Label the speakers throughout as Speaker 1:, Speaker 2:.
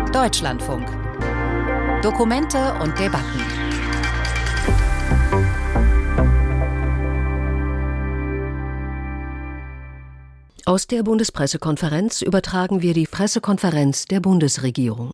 Speaker 1: Deutschlandfunk. Dokumente und Debatten.
Speaker 2: Aus der Bundespressekonferenz übertragen wir die Pressekonferenz der Bundesregierung.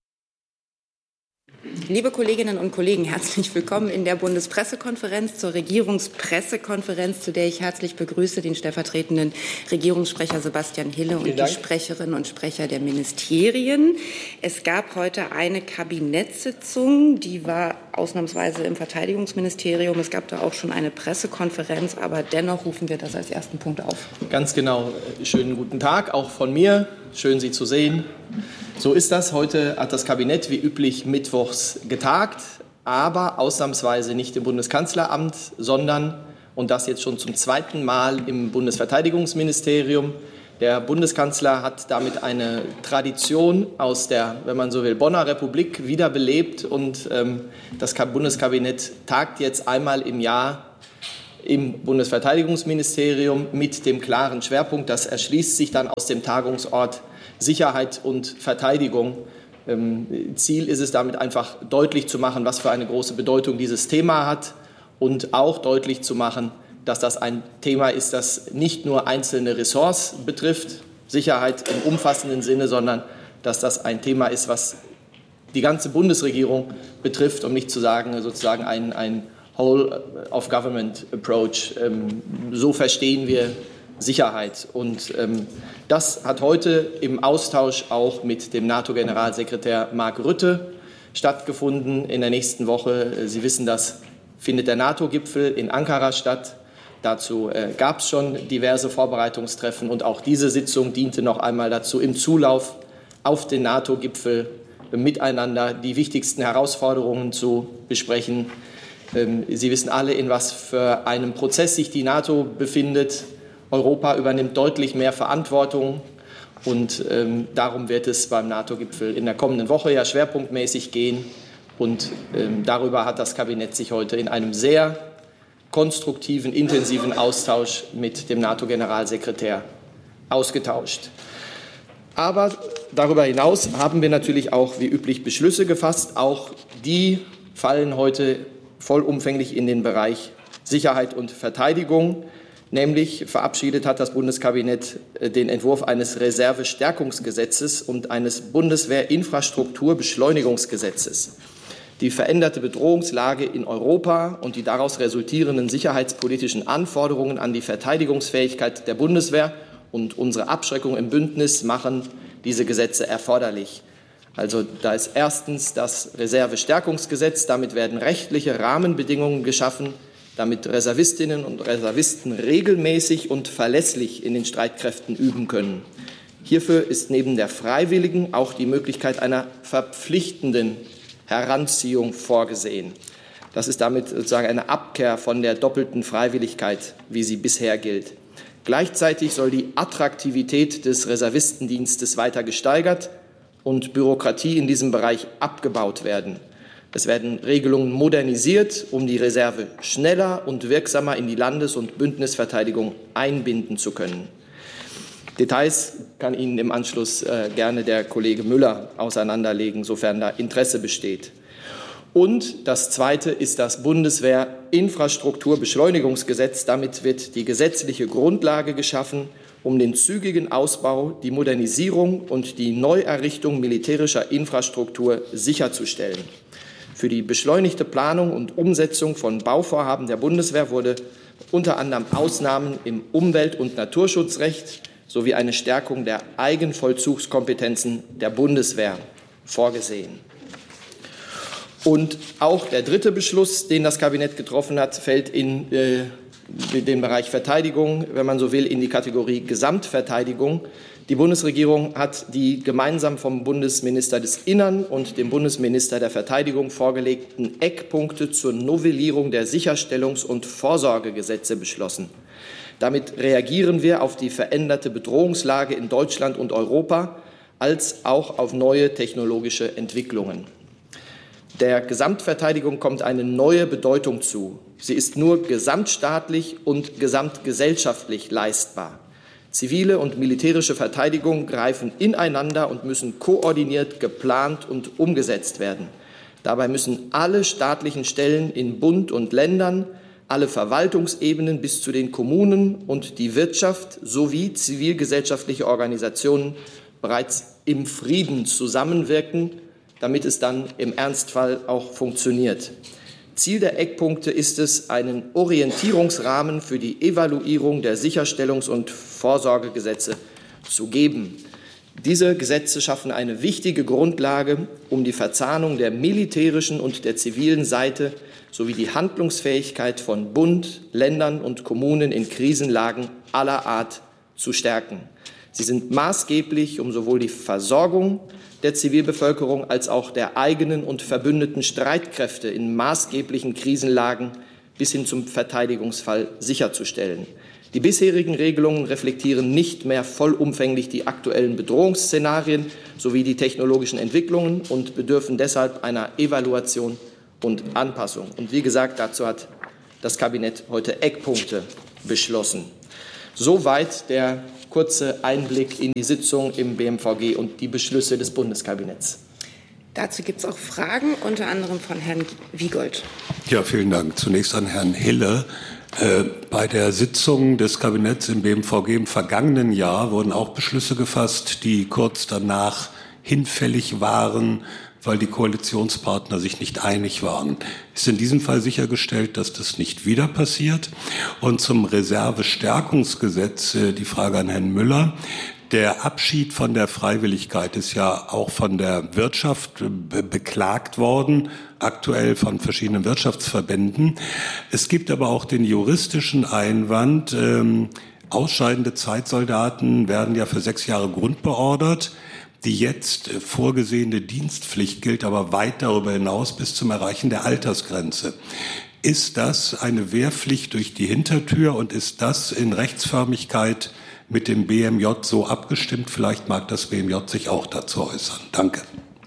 Speaker 3: Liebe Kolleginnen und Kollegen, herzlich willkommen in der Bundespressekonferenz zur Regierungspressekonferenz, zu der ich herzlich begrüße den stellvertretenden Regierungssprecher Sebastian Hille und die Sprecherinnen und Sprecher der Ministerien. Es gab heute eine Kabinettssitzung, die war ausnahmsweise im Verteidigungsministerium. Es gab da auch schon eine Pressekonferenz, aber dennoch rufen wir das als ersten Punkt auf.
Speaker 4: Ganz genau. Schönen guten Tag, auch von mir. Schön, Sie zu sehen. So ist das. Heute hat das Kabinett wie üblich mittwochs getagt, aber ausnahmsweise nicht im Bundeskanzleramt, sondern, und das jetzt schon zum zweiten Mal, im Bundesverteidigungsministerium. Der Bundeskanzler hat damit eine Tradition aus der, wenn man so will, Bonner Republik wiederbelebt und das Bundeskabinett tagt jetzt einmal im Jahr im Bundesverteidigungsministerium mit dem klaren Schwerpunkt. Das erschließt sich dann aus dem Tagungsort Sicherheit und Verteidigung. Ziel ist es damit einfach deutlich zu machen, was für eine große Bedeutung dieses Thema hat und auch deutlich zu machen, dass das ein Thema ist, das nicht nur einzelne Ressorts betrifft, Sicherheit im umfassenden Sinne, sondern dass das ein Thema ist, was die ganze Bundesregierung betrifft, um nicht zu sagen sozusagen ein Whole-of-Government-Approach. So verstehen wir Sicherheit. Und das hat heute im Austausch auch mit dem NATO-Generalsekretär Mark Rutte stattgefunden. In der nächsten Woche, Sie wissen das, findet der NATO-Gipfel in Ankara statt. Dazu gab es schon diverse Vorbereitungstreffen und auch diese Sitzung diente noch einmal dazu, im Zulauf auf den NATO-Gipfel miteinander die wichtigsten Herausforderungen zu besprechen. Sie wissen alle, in was für einem Prozess sich die NATO befindet. Europa übernimmt deutlich mehr Verantwortung und darum wird es beim NATO-Gipfel in der kommenden Woche ja schwerpunktmäßig gehen. Und darüber hat das Kabinett sich heute in einem sehr konstruktiven, intensiven Austausch mit dem NATO-Generalsekretär ausgetauscht. Aber darüber hinaus haben wir natürlich auch wie üblich Beschlüsse gefasst. Auch die fallen heute vollumfänglich in den Bereich Sicherheit und Verteidigung. Nämlich verabschiedet hat das Bundeskabinett den Entwurf eines Reservestärkungsgesetzes und eines Bundeswehrinfrastrukturbeschleunigungsgesetzes. Die veränderte Bedrohungslage in Europa und die daraus resultierenden sicherheitspolitischen Anforderungen an die Verteidigungsfähigkeit der Bundeswehr und unsere Abschreckung im Bündnis machen diese Gesetze erforderlich. Also da ist erstens das Reservestärkungsgesetz, damit werden rechtliche Rahmenbedingungen geschaffen, damit Reservistinnen und Reservisten regelmäßig und verlässlich in den Streitkräften üben können. Hierfür ist neben der freiwilligen auch die Möglichkeit einer verpflichtenden Heranziehung vorgesehen. Das ist damit sozusagen eine Abkehr von der doppelten Freiwilligkeit, wie sie bisher gilt. Gleichzeitig soll die Attraktivität des Reservistendienstes weiter gesteigert und Bürokratie in diesem Bereich abgebaut werden. Es werden Regelungen modernisiert, um die Reserve schneller und wirksamer in die Landes- und Bündnisverteidigung einbinden zu können. Details kann Ihnen im Anschluss gerne der Kollege Müller auseinanderlegen, sofern da Interesse besteht. Und das Zweite ist das Bundeswehrinfrastrukturbeschleunigungsgesetz. Damit wird die gesetzliche Grundlage geschaffen, um den zügigen Ausbau, die Modernisierung und die Neuerrichtung militärischer Infrastruktur sicherzustellen. Für die beschleunigte Planung und Umsetzung von Bauvorhaben der Bundeswehr wurde unter anderem Ausnahmen im Umwelt- und Naturschutzrecht sowie eine Stärkung der Eigenvollzugskompetenzen der Bundeswehr vorgesehen. Und auch der dritte Beschluss, den das Kabinett getroffen hat, fällt in den Bereich Verteidigung, wenn man so will, in die Kategorie Gesamtverteidigung. Die Bundesregierung hat die gemeinsam vom Bundesminister des Innern und dem Bundesminister der Verteidigung vorgelegten Eckpunkte zur Novellierung der Sicherstellungs- und Vorsorgegesetze beschlossen. Damit reagieren wir auf die veränderte Bedrohungslage in Deutschland und Europa als auch auf neue technologische Entwicklungen. Der Gesamtverteidigung kommt eine neue Bedeutung zu. Sie ist nur gesamtstaatlich und gesamtgesellschaftlich leistbar. Zivile und militärische Verteidigung greifen ineinander und müssen koordiniert geplant und umgesetzt werden. Dabei müssen alle staatlichen Stellen in Bund und Ländern, alle Verwaltungsebenen bis zu den Kommunen und die Wirtschaft sowie zivilgesellschaftliche Organisationen bereits im Frieden zusammenwirken, damit es dann im Ernstfall auch funktioniert. Ziel der Eckpunkte ist es, einen Orientierungsrahmen für die Evaluierung der Sicherstellungs- und Vorsorgegesetze zu geben. Diese Gesetze schaffen eine wichtige Grundlage, um die Verzahnung der militärischen und der zivilen Seite sowie die Handlungsfähigkeit von Bund, Ländern und Kommunen in Krisenlagen aller Art zu stärken. Sie sind maßgeblich, um sowohl die Versorgung der Zivilbevölkerung als auch der eigenen und verbündeten Streitkräfte in maßgeblichen Krisenlagen bis hin zum Verteidigungsfall sicherzustellen. Die bisherigen Regelungen reflektieren nicht mehr vollumfänglich die aktuellen Bedrohungsszenarien sowie die technologischen Entwicklungen und bedürfen deshalb einer Evaluation und Anpassung. Und wie gesagt, dazu hat das Kabinett heute Eckpunkte beschlossen. Soweit der kurze Einblick in die Sitzung im BMVG und die Beschlüsse des Bundeskabinetts.
Speaker 3: Dazu gibt es auch Fragen, unter anderem von Herrn Wiegold.
Speaker 5: Ja, vielen Dank. Zunächst an Herrn Hille. Bei der Sitzung des Kabinetts im BMVG im vergangenen Jahr wurden auch Beschlüsse gefasst, die kurz danach hinfällig waren, weil die Koalitionspartner sich nicht einig waren. Ist in diesem Fall sichergestellt, dass das nicht wieder passiert? Und zum Reservestärkungsgesetz die Frage an Herrn Müller. Der Abschied von der Freiwilligkeit ist ja auch von der Wirtschaft beklagt worden, aktuell von verschiedenen Wirtschaftsverbänden. Es gibt aber auch den juristischen Einwand, ausscheidende Zeitsoldaten werden ja für 6 Jahre grundbeordert. Die jetzt vorgesehene Dienstpflicht gilt aber weit darüber hinaus bis zum Erreichen der Altersgrenze. Ist das eine Wehrpflicht durch die Hintertür und ist das in Rechtsförmigkeit mit dem BMJ so abgestimmt? Vielleicht mag das BMJ sich auch dazu äußern. Danke.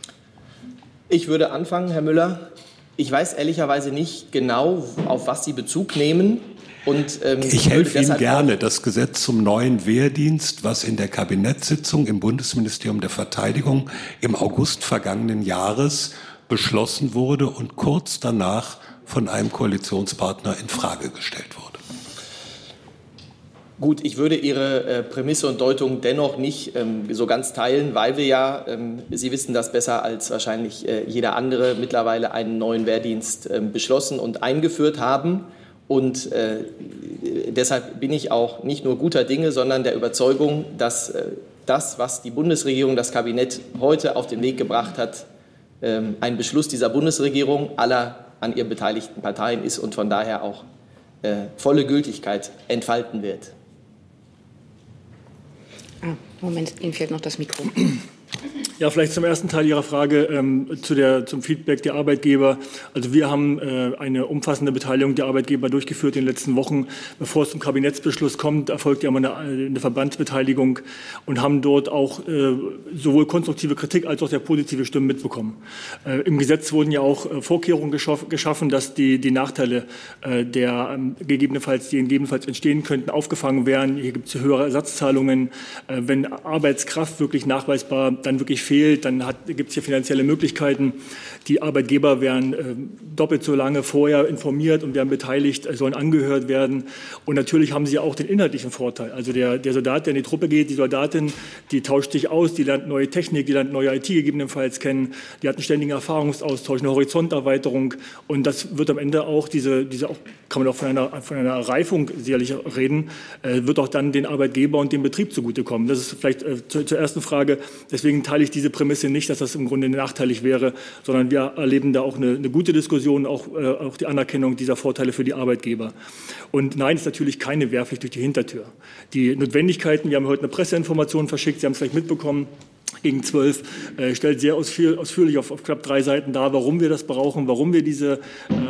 Speaker 4: Ich würde anfangen, Herr Müller. Ich weiß ehrlicherweise nicht genau, auf was Sie Bezug nehmen. Und,
Speaker 5: ich helfe Ihnen gerne. Das Gesetz zum neuen Wehrdienst, was in der Kabinettssitzung im Bundesministerium der Verteidigung im August vergangenen Jahres beschlossen wurde und kurz danach von einem Koalitionspartner in Frage gestellt wurde.
Speaker 4: Gut, ich würde Ihre Prämisse und Deutung dennoch nicht so ganz teilen, weil wir ja, Sie wissen das besser als wahrscheinlich jeder andere, mittlerweile einen neuen Wehrdienst beschlossen und eingeführt haben. Und deshalb bin ich auch nicht nur guter Dinge, sondern der Überzeugung, dass das, was die Bundesregierung, das Kabinett heute auf den Weg gebracht hat, ein Beschluss dieser Bundesregierung aller an ihr beteiligten Parteien ist und von daher auch volle Gültigkeit entfalten wird.
Speaker 3: Moment, Ihnen fehlt noch das Mikro.
Speaker 6: Ja, vielleicht zum ersten Teil Ihrer Frage zum Feedback der Arbeitgeber. Also wir haben eine umfassende Beteiligung der Arbeitgeber durchgeführt in den letzten Wochen. Bevor es zum Kabinettsbeschluss kommt, erfolgt ja immer eine Verbandsbeteiligung und haben dort auch sowohl konstruktive Kritik als auch sehr positive Stimmen mitbekommen. Im Gesetz wurden ja auch Vorkehrungen geschaffen, dass die Nachteile, die gegebenenfalls entstehen könnten, aufgefangen werden. Hier gibt es höhere Ersatzzahlungen. Wenn Arbeitskraft wirklich nachweisbar dann wirklich fehlt, dann gibt es hier finanzielle Möglichkeiten. Die Arbeitgeber werden doppelt so lange vorher informiert und werden beteiligt, sollen angehört werden. Und natürlich haben sie auch den inhaltlichen Vorteil. Also der Soldat, der in die Truppe geht, die Soldatin, die tauscht sich aus, die lernt neue Technik, die lernt neue IT gegebenenfalls kennen, die hat einen ständigen Erfahrungsaustausch, eine Horizonterweiterung. Und das wird am Ende auch, kann man auch von einer Reifung sicherlich reden, wird auch dann den Arbeitgeber und dem Betrieb zugutekommen. Das ist vielleicht zur ersten Frage. Deswegen teile ich diese Prämisse nicht, dass das im Grunde nachteilig wäre, sondern wir erleben da auch eine gute Diskussion, auch die Anerkennung dieser Vorteile für die Arbeitgeber. Und nein, es ist natürlich keine Wehrpflicht durch die Hintertür. Die Notwendigkeiten, wir haben heute eine Presseinformation verschickt, Sie haben es vielleicht mitbekommen, gegen 12, stellt sehr ausführlich auf knapp 3 Seiten dar, warum wir das brauchen, warum wir diese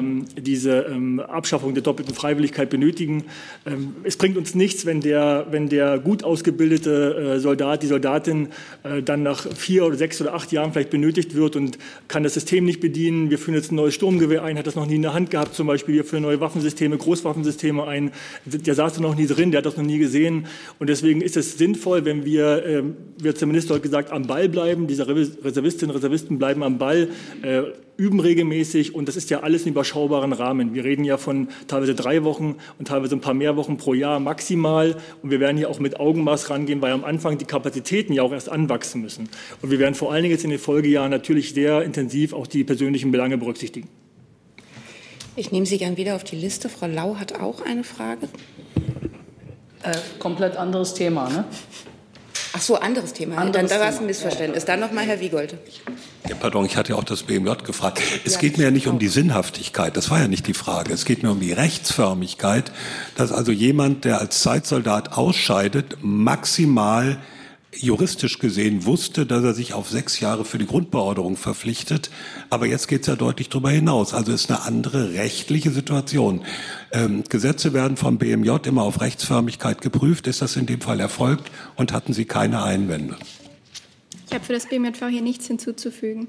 Speaker 6: Abschaffung der doppelten Freiwilligkeit benötigen. Es bringt uns nichts, wenn der gut ausgebildete Soldat, die Soldatin dann nach 4 oder 6 oder 8 Jahren vielleicht benötigt wird und kann das System nicht bedienen. Wir führen jetzt ein neues Sturmgewehr ein, hat das noch nie in der Hand gehabt zum Beispiel. Wir führen neue Waffensysteme, Großwaffensysteme ein. Der saß da noch nie drin, der hat das noch nie gesehen. Und deswegen ist es sinnvoll, wenn wir hat der Minister heute gesagt, am Ball bleiben. Diese Reservistinnen und Reservisten bleiben am Ball, üben regelmäßig und das ist ja alles in überschaubaren Rahmen. Wir reden ja von teilweise 3 Wochen und teilweise ein paar mehr Wochen pro Jahr maximal und wir werden hier auch mit Augenmaß rangehen, weil am Anfang die Kapazitäten ja auch erst anwachsen müssen. Und wir werden vor allen Dingen jetzt in den Folgejahren natürlich sehr intensiv auch die persönlichen Belange berücksichtigen.
Speaker 3: Ich nehme Sie gern wieder auf die Liste. Frau Lau hat auch eine Frage.
Speaker 7: Komplett anderes Thema, ne?
Speaker 3: Ach so, anderes Thema. Dann da war es ein Missverständnis. Dann noch mal Herr Wiegold.
Speaker 5: Ja, pardon, ich hatte ja auch das BMJ gefragt. Es geht mir ja nicht um die Sinnhaftigkeit, das war ja nicht die Frage. Es geht mir um die Rechtsförmigkeit, dass also jemand, der als Zeitsoldat ausscheidet, maximal juristisch gesehen wusste, dass er sich auf 6 Jahre für die Grundbeorderung verpflichtet. Aber jetzt geht es ja deutlich darüber hinaus. Also ist eine andere rechtliche Situation. Gesetze werden vom BMJ immer auf Rechtsförmigkeit geprüft. Ist das in dem Fall erfolgt und hatten Sie keine Einwände?
Speaker 8: Ich habe für das BMJV hier nichts hinzuzufügen.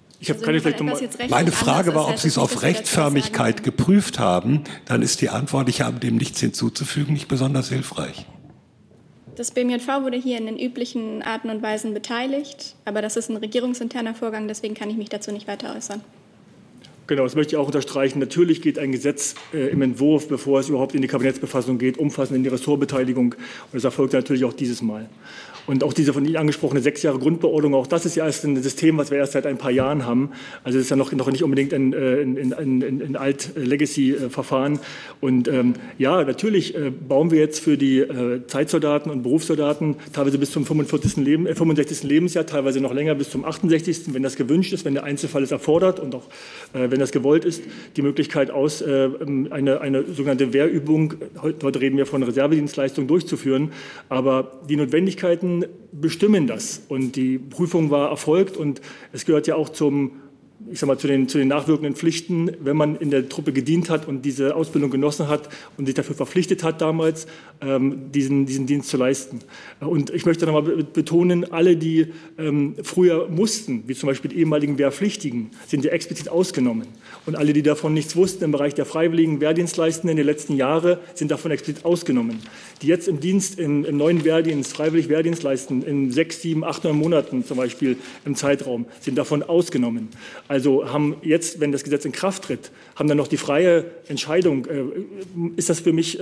Speaker 5: Meine Frage war, ob Sie es auf Rechtsförmigkeit geprüft haben. Dann ist die Antwort, ich habe dem nichts hinzuzufügen, nicht besonders hilfreich.
Speaker 8: Das BMJV wurde hier in den üblichen Arten und Weisen beteiligt, aber das ist ein regierungsinterner Vorgang, deswegen kann ich mich dazu nicht weiter äußern.
Speaker 6: Genau, das möchte ich auch unterstreichen. Natürlich geht ein Gesetz im Entwurf, bevor es überhaupt in die Kabinettsbefassung geht, umfassend in die Ressortbeteiligung. Und das erfolgt natürlich auch dieses Mal. Und auch diese von Ihnen angesprochene 6 Jahre Grundbeordnung, auch das ist ja erst ein System, was wir erst seit ein paar Jahren haben. Also es ist ja noch nicht unbedingt ein Alt-Legacy-Verfahren. Und ja, natürlich bauen wir jetzt für die Zeitsoldaten und Berufssoldaten teilweise bis zum 65. Lebensjahr, teilweise noch länger bis zum 68., wenn das gewünscht ist, wenn der Einzelfall es erfordert und auch wenn das gewollt ist, die Möglichkeit aus, eine sogenannte Wehrübung, heute reden wir von Reservedienstleistung, durchzuführen. Aber die Notwendigkeiten bestimmen das. Und die Prüfung war erfolgt und es gehört ja auch zu den nachwirkenden Pflichten, wenn man in der Truppe gedient hat und diese Ausbildung genossen hat und sich dafür verpflichtet hat damals, diesen Dienst zu leisten. Und ich möchte nochmal betonen, alle, die früher mussten, wie zum Beispiel die ehemaligen Wehrpflichtigen, sind ja explizit ausgenommen. Und alle, die davon nichts wussten im Bereich der freiwilligen Wehrdienstleistenden in den letzten Jahren, sind davon explizit ausgenommen. Die jetzt im Dienst, im neuen Wehrdienst, freiwillig Wehrdienst leisten, in 6, 7, 8, 9 Monaten zum Beispiel im Zeitraum, sind davon ausgenommen. Also haben jetzt, wenn das Gesetz in Kraft tritt, haben dann noch die freie Entscheidung, ist das für mich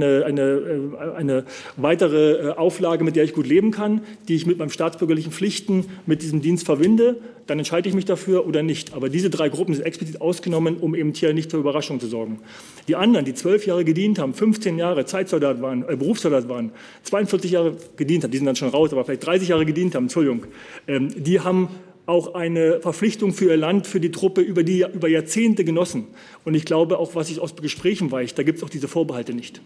Speaker 6: eine weitere Auflage, mit der ich gut leben kann, die ich mit meinen staatsbürgerlichen Pflichten mit diesem Dienst verbinde, dann entscheide ich mich dafür oder nicht. Aber diese 3 Gruppen sind explizit ausgenommen, um eben hier nicht für Überraschung zu sorgen. Die anderen, die 12 Jahre gedient haben, 15 Jahre Zeitsoldat waren, Berufssoldat waren, 42 Jahre gedient haben, die sind dann schon raus, aber vielleicht 30 Jahre gedient haben, die haben auch eine Verpflichtung für ihr Land, für die Truppe über Jahrzehnte genossen. Und ich glaube, auch was ich aus Gesprächen weiß, da gibt es auch diese Vorbehalte nicht.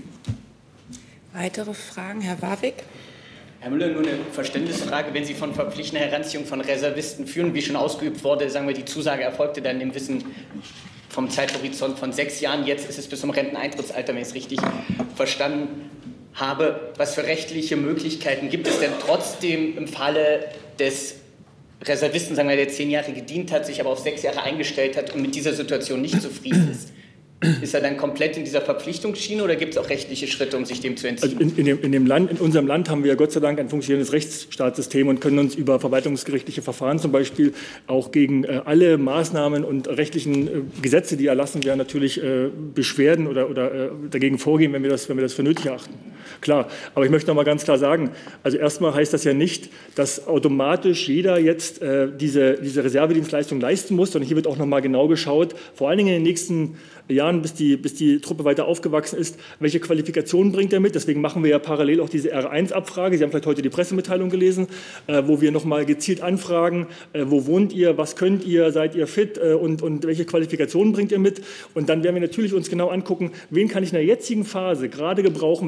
Speaker 3: Weitere Fragen, Herr Warwick?
Speaker 9: Herr Müller, nur eine Verständnisfrage. Wenn Sie von verpflichtender Heranziehung von Reservisten führen, wie schon ausgeübt wurde, sagen wir, die Zusage erfolgte dann im Wissen vom Zeithorizont von 6 Jahren. Jetzt ist es bis zum Renteneintrittsalter, wenn ich es richtig verstanden habe. Was für rechtliche Möglichkeiten gibt es denn trotzdem im Falle des Reservisten, sagen wir, der 10 Jahre gedient hat, sich aber auf 6 Jahre eingestellt hat und mit dieser Situation nicht zufrieden ist? Ist er dann komplett in dieser Verpflichtungsschiene oder gibt es auch rechtliche Schritte, um sich dem zu entziehen?
Speaker 6: Also in unserem Land haben wir Gott sei Dank ein funktionierendes Rechtsstaatssystem und können uns über verwaltungsgerichtliche Verfahren zum Beispiel auch gegen alle Maßnahmen und rechtlichen Gesetze, die erlassen werden, natürlich beschwerden oder dagegen vorgehen, wenn wir das für nötig erachten. Klar, aber ich möchte noch mal ganz klar sagen, also erstmal heißt das ja nicht, dass automatisch jeder jetzt diese Reservedienstleistung leisten muss, sondern hier wird auch noch mal genau geschaut, vor allen Dingen in den nächsten Jahren, bis die Truppe weiter aufgewachsen ist, welche Qualifikationen bringt er mit. Deswegen machen wir ja parallel auch diese R1-Abfrage. Sie haben vielleicht heute die Pressemitteilung gelesen, wo wir noch mal gezielt anfragen, wo wohnt ihr, was könnt ihr, seid ihr fit und welche Qualifikationen bringt ihr mit. Und dann werden wir natürlich uns genau angucken, wen kann ich in der jetzigen Phase gerade gebrauchen, wer soll jetzt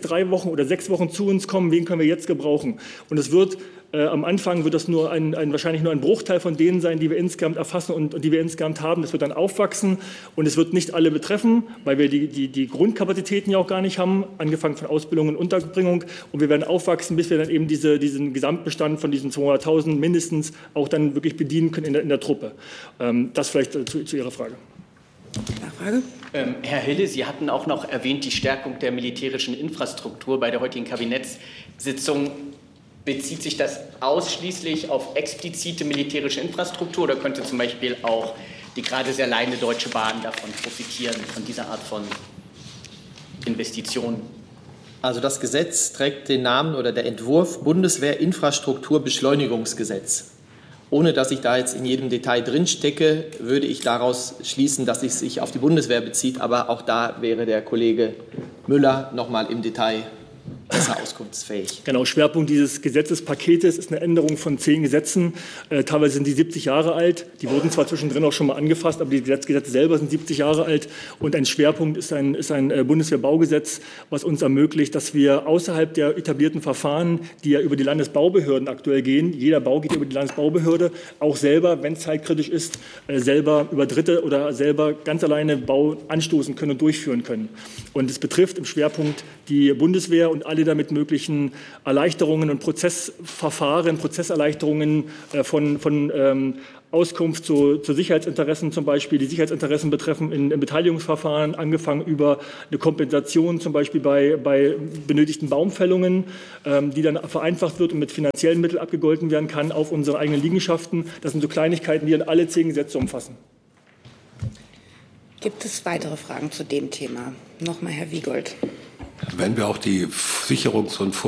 Speaker 6: 3 Wochen oder 6 Wochen zu uns kommen, wen können wir jetzt gebrauchen? Und es wird am Anfang wird das nur wahrscheinlich nur ein Bruchteil von denen sein, die wir insgesamt erfassen und die wir insgesamt haben. Das wird dann aufwachsen und es wird nicht alle betreffen, weil wir die Grundkapazitäten ja auch gar nicht haben, angefangen von Ausbildung und Unterbringung. Und wir werden aufwachsen, bis wir dann eben diesen Gesamtbestand von diesen 200.000 mindestens auch dann wirklich bedienen können in der Truppe. Das vielleicht zu Ihrer Frage.
Speaker 3: Nachfrage?
Speaker 9: Herr Hille, Sie hatten auch noch erwähnt die Stärkung der militärischen Infrastruktur bei der heutigen Kabinettssitzung. Bezieht sich das ausschließlich auf explizite militärische Infrastruktur oder könnte zum Beispiel auch die gerade sehr leidende Deutsche Bahn davon profitieren, von dieser Art von Investitionen?
Speaker 4: Also das Gesetz trägt den Namen oder der Entwurf Bundeswehr-Infrastrukturbeschleunigungsgesetz. Ohne dass ich da jetzt in jedem Detail drinstecke, würde ich daraus schließen, dass es sich auf die Bundeswehr bezieht. Aber auch da wäre der Kollege Müller noch mal im Detail besser auskunftsfähig.
Speaker 6: Genau, Schwerpunkt dieses Gesetzespaketes ist eine Änderung von 10 Gesetzen. Teilweise sind die 70 Jahre alt. Die wurden zwar zwischendrin auch schon mal angefasst, aber die Gesetze selber sind 70 Jahre alt. Und ein Schwerpunkt ist ein Bundeswehrbaugesetz, was uns ermöglicht, dass wir außerhalb der etablierten Verfahren, die ja über die Landesbaubehörden aktuell gehen, jeder Bau geht über die Landesbaubehörde, auch selber, wenn es zeitkritisch ist, selber über Dritte oder selber ganz alleine Bau anstoßen können und durchführen können. Und es betrifft im Schwerpunkt die Bundeswehr und alle damit möglichen Erleichterungen und Prozesserleichterungen von Auskunft zu Sicherheitsinteressen zum Beispiel. Die Sicherheitsinteressen betreffen in Beteiligungsverfahren, angefangen über eine Kompensation zum Beispiel bei benötigten Baumfällungen, die dann vereinfacht wird und mit finanziellen Mitteln abgegolten werden kann auf unsere eigenen Liegenschaften. Das sind so Kleinigkeiten, die dann alle 10 Gesetze umfassen.
Speaker 3: Gibt es weitere Fragen zu dem Thema? Nochmal Herr Wiegold.
Speaker 5: Wenn wir auch die Sicherungs- und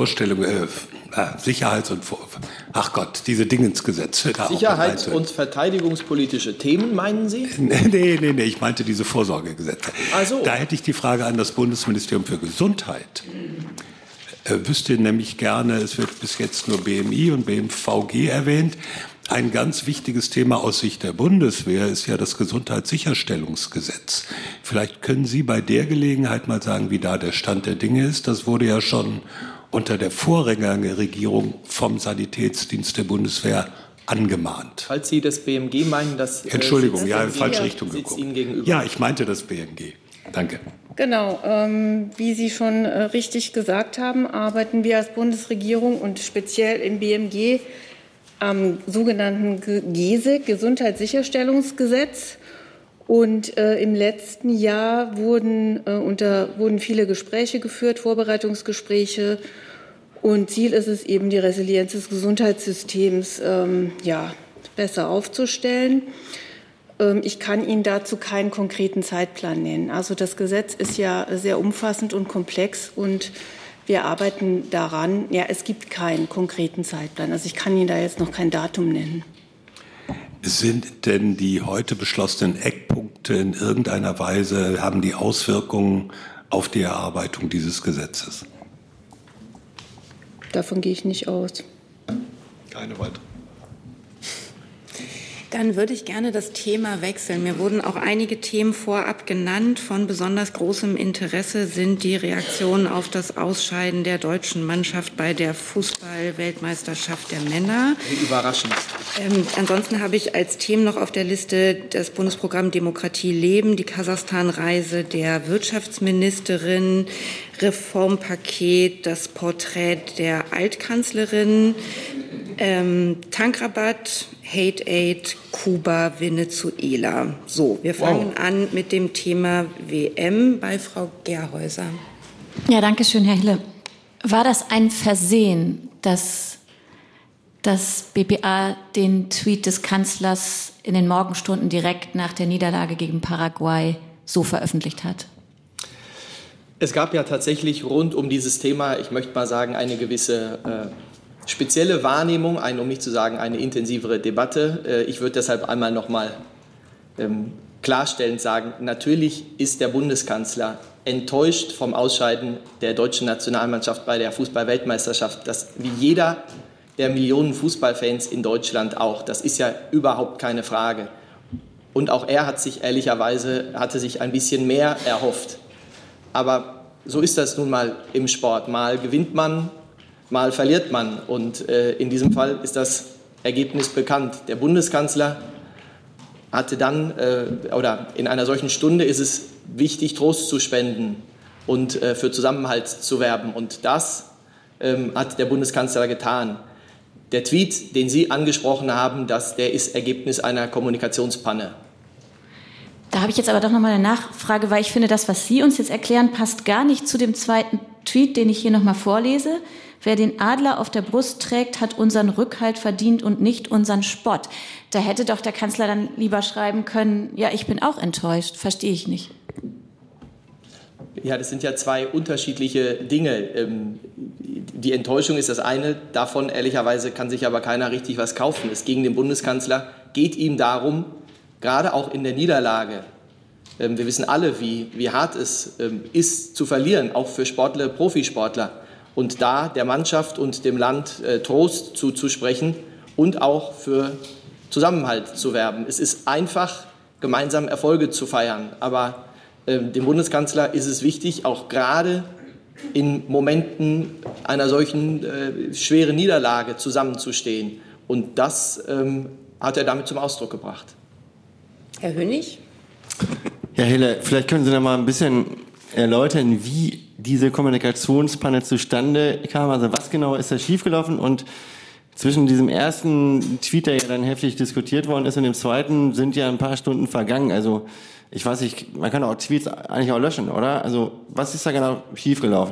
Speaker 5: diese Dingensgesetze.
Speaker 4: Sicherheits- und verteidigungspolitische Themen, meinen Sie?
Speaker 5: Nee, ich meinte diese Vorsorgegesetze.
Speaker 4: Also.
Speaker 5: Da hätte ich die Frage an das Bundesministerium für Gesundheit. Wüsste nämlich gerne, es wird bis jetzt nur BMI und BMVG erwähnt. Ein ganz wichtiges Thema aus Sicht der Bundeswehr ist ja das Gesundheitssicherstellungsgesetz. Vielleicht können Sie bei der Gelegenheit mal sagen, wie da der Stand der Dinge ist. Das wurde ja schon unter der Vorgängerregierung vom Sanitätsdienst der Bundeswehr angemahnt.
Speaker 4: Falls Sie das BMG meinen, das
Speaker 5: Entschuldigung, ja, in falsche Richtung geguckt.
Speaker 4: Ihnen gegenüber.
Speaker 5: Ja, ich meinte das BMG. Danke.
Speaker 7: Genau, wie Sie schon richtig gesagt haben, arbeiten wir als Bundesregierung und speziell im BMG am sogenannten GESEG, Gesundheitssicherstellungsgesetz. Und im letzten Jahr wurden viele Gespräche geführt, Vorbereitungsgespräche. Und Ziel ist es eben, die Resilienz des Gesundheitssystems besser aufzustellen. Ich kann Ihnen dazu keinen konkreten Zeitplan nennen. Also das Gesetz ist ja sehr umfassend und komplex und wir arbeiten daran. Ja, es gibt keinen konkreten Zeitplan. Also ich kann Ihnen da jetzt noch kein Datum nennen.
Speaker 5: Sind denn die heute beschlossenen Eckpunkte in irgendeiner Weise, haben die Auswirkungen auf die Erarbeitung dieses Gesetzes?
Speaker 7: Davon gehe ich nicht aus.
Speaker 5: Keine weitere.
Speaker 3: Dann würde ich gerne das Thema wechseln. Mir wurden auch einige Themen vorab genannt. Von besonders großem Interesse sind die Reaktionen auf das Ausscheiden der deutschen Mannschaft bei der Fußball-Weltmeisterschaft der Männer.
Speaker 4: Wie überraschend.
Speaker 3: Ansonsten habe ich als Themen noch auf der Liste das Bundesprogramm Demokratie leben, die Kasachstan-Reise der Wirtschaftsministerin, Reformpaket, das Porträt der Altkanzlerin, Tankrabatt, Hate Aid, Kuba, Venezuela. So, wir fangen an mit dem Thema WM bei Frau Gerhäuser.
Speaker 10: Ja, danke schön, Herr Hille. War das ein Versehen, dass das BPA den Tweet des Kanzlers in den Morgenstunden direkt nach der Niederlage gegen Paraguay so veröffentlicht hat?
Speaker 4: Es gab ja tatsächlich rund um dieses Thema, ich möchte mal sagen, eine gewisse spezielle Wahrnehmung, um nicht zu sagen eine intensivere Debatte. Ich würde deshalb einmal noch mal klarstellend sagen, natürlich ist der Bundeskanzler enttäuscht vom Ausscheiden der deutschen Nationalmannschaft bei der Fußball-Weltmeisterschaft. Das wie jeder der Millionen Fußballfans in Deutschland auch. Das ist ja überhaupt keine Frage. Und auch er hatte sich ein bisschen mehr erhofft. Aber so ist das nun mal im Sport. Mal gewinnt man, mal verliert man. Und in diesem Fall ist das Ergebnis bekannt. Der Bundeskanzler hatte dann, oder in einer solchen Stunde ist es wichtig, Trost zu spenden und für Zusammenhalt zu werben. Und das hat der Bundeskanzler getan. Der Tweet, den Sie angesprochen haben, der ist Ergebnis einer Kommunikationspanne.
Speaker 10: Da habe ich jetzt aber doch noch mal eine Nachfrage, weil ich finde, das, was Sie uns jetzt erklären, passt gar nicht zu dem zweiten Tweet, den ich hier noch mal vorlese. Wer den Adler auf der Brust trägt, hat unseren Rückhalt verdient und nicht unseren Spott. Da hätte doch der Kanzler dann lieber schreiben können, ja, ich bin auch enttäuscht, verstehe ich nicht.
Speaker 4: Ja, das sind ja zwei unterschiedliche Dinge. Die Enttäuschung ist das eine, davon ehrlicherweise kann sich aber keiner richtig was kaufen. Es gegen den Bundeskanzler geht ihm darum, gerade auch in der Niederlage, wir wissen alle, wie hart es ist zu verlieren, auch für Sportler, Profisportler. Und da der Mannschaft und dem Land Trost zuzusprechen und auch für Zusammenhalt zu werben. Es ist einfach, gemeinsam Erfolge zu feiern. Aber dem Bundeskanzler ist es wichtig, auch gerade in Momenten einer solchen schweren Niederlage zusammenzustehen. Und das hat er damit zum Ausdruck gebracht.
Speaker 3: Herr Hönig?
Speaker 11: Herr Hille, vielleicht können Sie noch mal ein bisschen erläutern, wie diese Kommunikationspanne zustande kam. Also was genau ist da schiefgelaufen? Und zwischen diesem ersten Tweet, der ja dann heftig diskutiert worden ist, und dem zweiten sind ja ein paar Stunden vergangen. Also ich weiß nicht, man kann auch Tweets eigentlich auch löschen, oder? Also was ist da genau schiefgelaufen?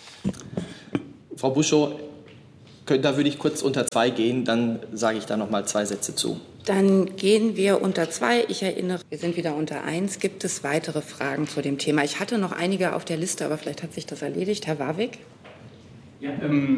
Speaker 4: Frau Buschow, da würde ich kurz unter 2 gehen, dann sage ich da noch mal 2 Sätze zu.
Speaker 3: Dann gehen wir unter 2. Ich erinnere, wir sind wieder unter 1. Gibt es weitere Fragen zu dem Thema? Ich hatte noch einige auf der Liste, aber vielleicht hat sich das erledigt. Herr Warwick?
Speaker 9: Ja,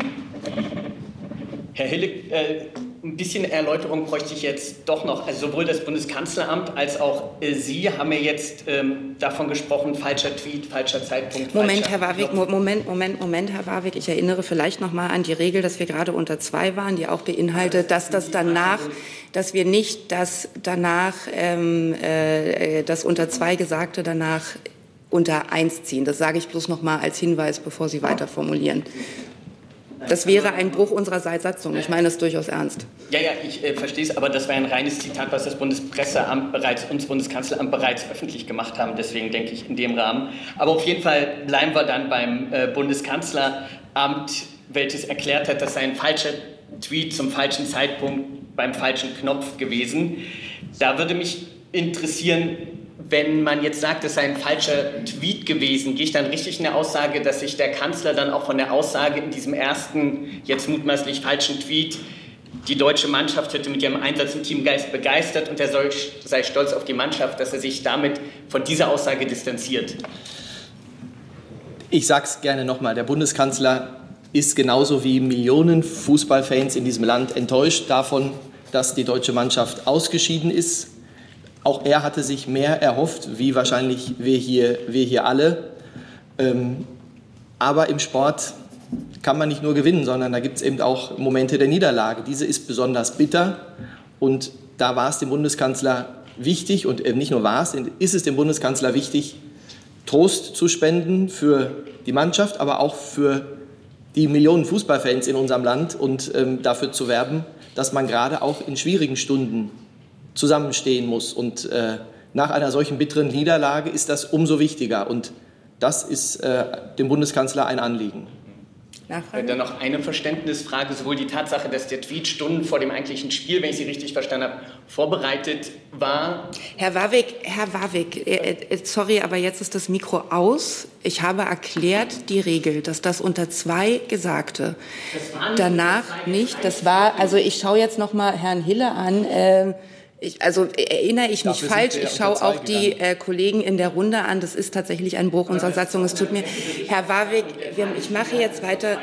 Speaker 9: Herr Hille, ein bisschen Erläuterung bräuchte ich jetzt doch noch. Also sowohl das Bundeskanzleramt als auch Sie haben ja jetzt davon gesprochen, falscher Tweet, falscher Zeitpunkt.
Speaker 3: Moment, Herr Warwick, Moment, Herr Warwick. Ich erinnere vielleicht noch mal an die Regel, dass wir gerade unter 2 waren, die auch beinhaltet, dass das danach, dass wir nicht das danach, das unter 2 Gesagte danach unter 1 ziehen. Das sage ich bloß noch mal als Hinweis, bevor Sie weiter formulieren. Das wäre ein Bruch unserer Satzung. Ich meine es durchaus ernst.
Speaker 9: Ja, ich verstehe es, aber das war ein reines Zitat, was das Bundespresseamt und das Bundeskanzleramt bereits öffentlich gemacht haben. Deswegen denke ich in dem Rahmen. Aber auf jeden Fall bleiben wir dann beim Bundeskanzleramt, welches erklärt hat, das sei ein falscher Tweet zum falschen Zeitpunkt beim falschen Knopf gewesen. Da würde mich interessieren, wenn man jetzt sagt, es sei ein falscher Tweet gewesen, gehe ich dann richtig in der Aussage, dass sich der Kanzler dann auch von der Aussage in diesem ersten, jetzt mutmaßlich falschen Tweet, die deutsche Mannschaft hätte mit ihrem Einsatz im Teamgeist begeistert und er sei stolz auf die Mannschaft, dass er sich damit von dieser Aussage distanziert?
Speaker 4: Ich sage es gerne nochmal, der Bundeskanzler ist genauso wie Millionen Fußballfans in diesem Land enttäuscht davon, dass die deutsche Mannschaft ausgeschieden ist. Auch er hatte sich mehr erhofft, wie wahrscheinlich wir hier alle. Aber im Sport kann man nicht nur gewinnen, sondern da gibt es eben auch Momente der Niederlage. Diese ist besonders bitter und da war es dem Bundeskanzler wichtig und nicht nur ist es dem Bundeskanzler wichtig, Trost zu spenden für die Mannschaft, aber auch für die Millionen Fußballfans in unserem Land und dafür zu werben, dass man gerade auch in schwierigen Stunden zusammenstehen muss. Und nach einer solchen bitteren Niederlage ist das umso wichtiger. Und das ist dem Bundeskanzler ein Anliegen.
Speaker 3: Nachfrage?
Speaker 9: Dann noch eine Verständnisfrage. Sowohl die Tatsache, dass der Tweet Stunden vor dem eigentlichen Spiel, wenn ich Sie richtig verstanden habe, vorbereitet war.
Speaker 3: Herr Warwick, sorry, aber jetzt ist das Mikro aus. Ich habe erklärt die Regel, dass das unter 2 Gesagte danach nicht, das war, also ich schaue jetzt noch mal Herrn Hille an, erinnere ich mich falsch, ich schaue auch die Kollegen in der Runde an, das ist tatsächlich ein Bruch unserer Satzung. Es tut mir, Herr Warwick, ich mache jetzt weiter.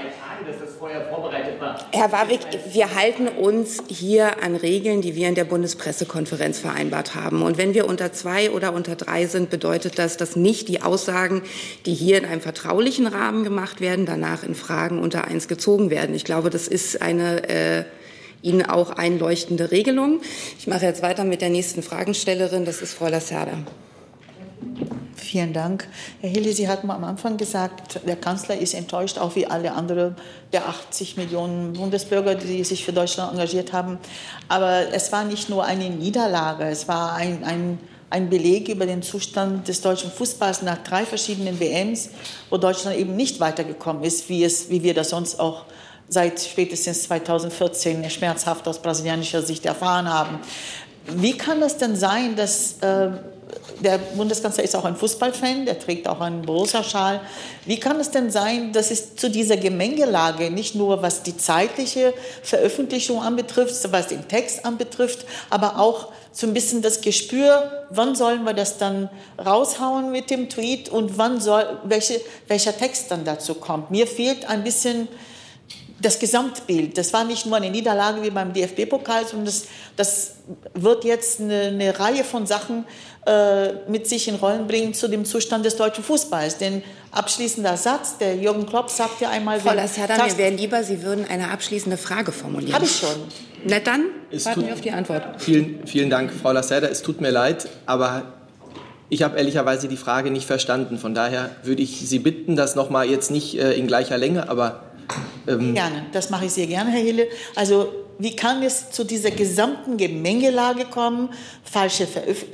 Speaker 3: Herr Warwick, wir halten uns hier an Regeln, die wir in der Bundespressekonferenz vereinbart haben. Und wenn wir unter 2 oder unter 3 sind, bedeutet das, dass nicht die Aussagen, die hier in einem vertraulichen Rahmen gemacht werden, danach in Fragen unter 1 gezogen werden. Ich glaube, das ist eine Ihnen auch einleuchtende Regelung. Ich mache jetzt weiter mit der nächsten Fragenstellerin, das ist Frau Lacerda.
Speaker 12: Vielen Dank. Herr Hille, Sie hatten am Anfang gesagt, der Kanzler ist enttäuscht, auch wie alle anderen der 80 Millionen Bundesbürger, die sich für Deutschland engagiert haben. Aber es war nicht nur eine Niederlage, es war ein Beleg über den Zustand des deutschen Fußballs nach 3 verschiedenen WMs, wo Deutschland eben nicht weitergekommen ist, wie wir das sonst auch seit spätestens 2014 schmerzhaft aus brasilianischer Sicht erfahren haben. Wie kann es denn sein, dass der Bundeskanzler ist auch ein Fußballfan, der trägt auch einen Borussia-Schal. Wie kann es denn sein, dass es zu dieser Gemengelage, nicht nur was die zeitliche Veröffentlichung anbetrifft, was den Text anbetrifft, aber auch so ein bisschen das Gespür, wann sollen wir das dann raushauen mit dem Tweet und welcher Text dann dazu kommt. Mir fehlt ein bisschen das Gesamtbild. Das war nicht nur eine Niederlage wie beim DFB-Pokal, sondern das wird jetzt eine Reihe von Sachen mit sich in Rollen bringen zu dem Zustand des deutschen Fußballs. Denn abschließender Satz, der Jürgen Klopp sagt ja einmal...
Speaker 3: Frau Lacerda, mir wäre lieber, Sie würden eine abschließende Frage formulieren.
Speaker 12: Habe ich schon.
Speaker 3: Na dann, warten wir auf die Antwort.
Speaker 4: Vielen Dank, Frau Lacerda. Es tut mir leid, aber ich habe ehrlicherweise die Frage nicht verstanden. Von daher würde ich Sie bitten, das nochmal jetzt nicht in gleicher Länge, aber...
Speaker 12: Gerne, das mache ich sehr gerne, Herr Hille. Also wie kann es zu dieser gesamten Gemengelage kommen? Falscher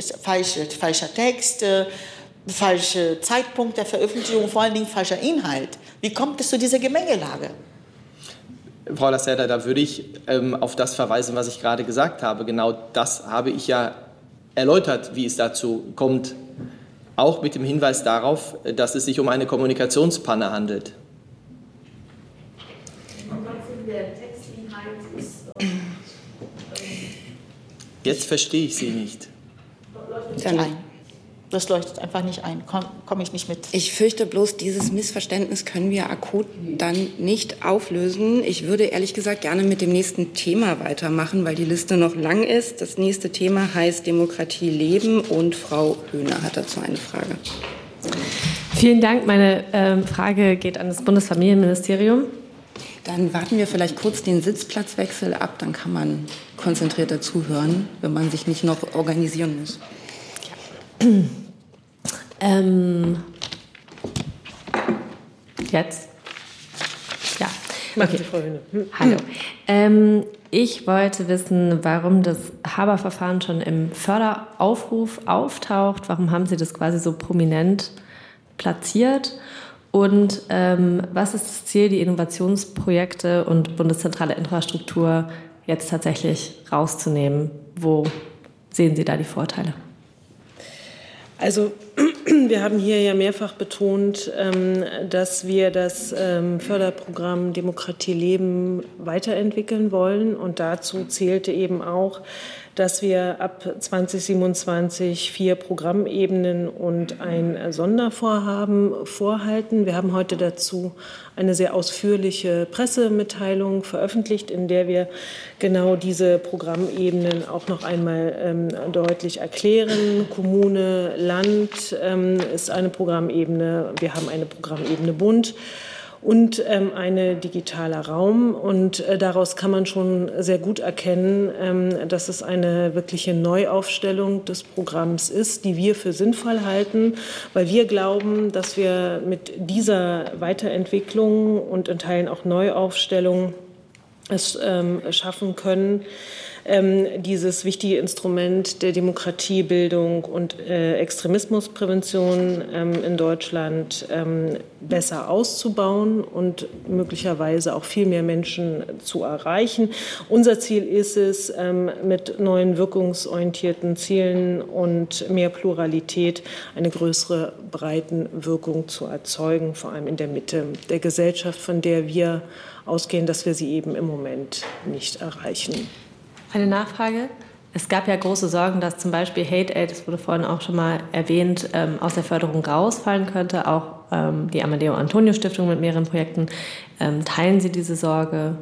Speaker 12: Text, falscher Zeitpunkt der Veröffentlichung, vor allen Dingen falscher Inhalt. Wie kommt es zu dieser Gemengelage?
Speaker 4: Frau Lacerda, da würde ich auf das verweisen, was ich gerade gesagt habe. Genau das habe ich ja erläutert, wie es dazu kommt. Auch mit dem Hinweis darauf, dass es sich um eine Kommunikationspanne handelt. Jetzt verstehe ich Sie nicht.
Speaker 12: Das leuchtet einfach nicht ein. Komme ich nicht mit.
Speaker 3: Ich fürchte bloß, dieses Missverständnis können wir akut dann nicht auflösen. Ich würde ehrlich gesagt gerne mit dem nächsten Thema weitermachen, weil die Liste noch lang ist. Das nächste Thema heißt Demokratie leben und Frau Höhner hat dazu eine Frage.
Speaker 13: Vielen Dank. Meine Frage geht an das Bundesfamilienministerium.
Speaker 3: Dann warten wir vielleicht kurz den Sitzplatzwechsel ab, dann kann man konzentrierter zuhören, wenn man sich nicht noch organisieren muss.
Speaker 13: Jetzt? Ja.
Speaker 14: Machen Sie, Frau Höhne.
Speaker 13: Hallo. Ich wollte wissen, warum das Haber-Verfahren schon im Förderaufruf auftaucht. Warum haben Sie das quasi so prominent platziert? Und was ist das Ziel, die Innovationsprojekte und bundeszentrale Infrastruktur jetzt tatsächlich rauszunehmen? Wo sehen Sie da die Vorteile?
Speaker 14: Also wir haben hier ja mehrfach betont, dass wir das Förderprogramm Demokratie leben weiterentwickeln wollen. Und dazu zählte eben auch, dass wir ab 2027 4 Programmebenen und ein Sondervorhaben vorhalten. Wir haben heute dazu eine sehr ausführliche Pressemitteilung veröffentlicht, in der wir genau diese Programmebenen auch noch einmal deutlich erklären. Kommune, Land ist eine Programmebene, wir haben eine Programmebene Bund und eine digitaler Raum. Und daraus kann man schon sehr gut erkennen, dass es eine wirkliche Neuaufstellung des Programms ist, die wir für sinnvoll halten, weil wir glauben, dass wir mit dieser Weiterentwicklung und in Teilen auch Neuaufstellung es schaffen können, dieses wichtige Instrument der Demokratiebildung und Extremismusprävention in Deutschland besser auszubauen und möglicherweise auch viel mehr Menschen zu erreichen. Unser Ziel ist es, mit neuen wirkungsorientierten Zielen und mehr Pluralität eine größere Breitenwirkung zu erzeugen, vor allem in der Mitte der Gesellschaft, von der wir ausgehen, dass wir sie eben im Moment nicht erreichen.
Speaker 13: Eine Nachfrage. Es gab ja große Sorgen, dass zum Beispiel Hate Aid, das wurde vorhin auch schon mal erwähnt, aus der Förderung rausfallen könnte. Auch die Amadeo-Antonio-Stiftung mit mehreren Projekten. Teilen Sie diese Sorge?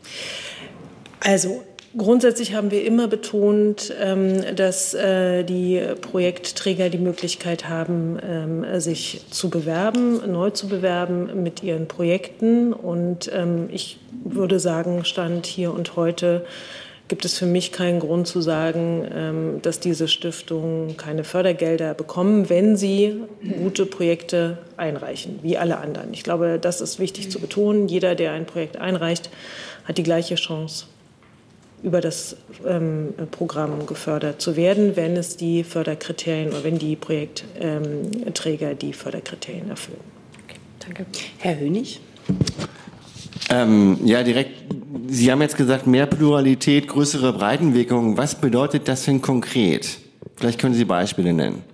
Speaker 14: Also grundsätzlich haben wir immer betont, dass die Projektträger die Möglichkeit haben, sich zu bewerben, neu zu bewerben mit ihren Projekten. Und ich würde sagen, Stand hier und heute gibt es für mich keinen Grund zu sagen, dass diese Stiftungen keine Fördergelder bekommen, wenn sie gute Projekte einreichen, wie alle anderen. Ich glaube, das ist wichtig zu betonen. Jeder, der ein Projekt einreicht, hat die gleiche Chance, über das Programm gefördert zu werden, wenn es die Förderkriterien oder wenn die Projektträger die Förderkriterien erfüllen.
Speaker 3: Okay, danke. Herr Hönig?
Speaker 11: Ja, direkt. Sie haben jetzt gesagt, mehr Pluralität, größere Breitenwirkung. Was bedeutet das denn konkret? Vielleicht können Sie Beispiele nennen.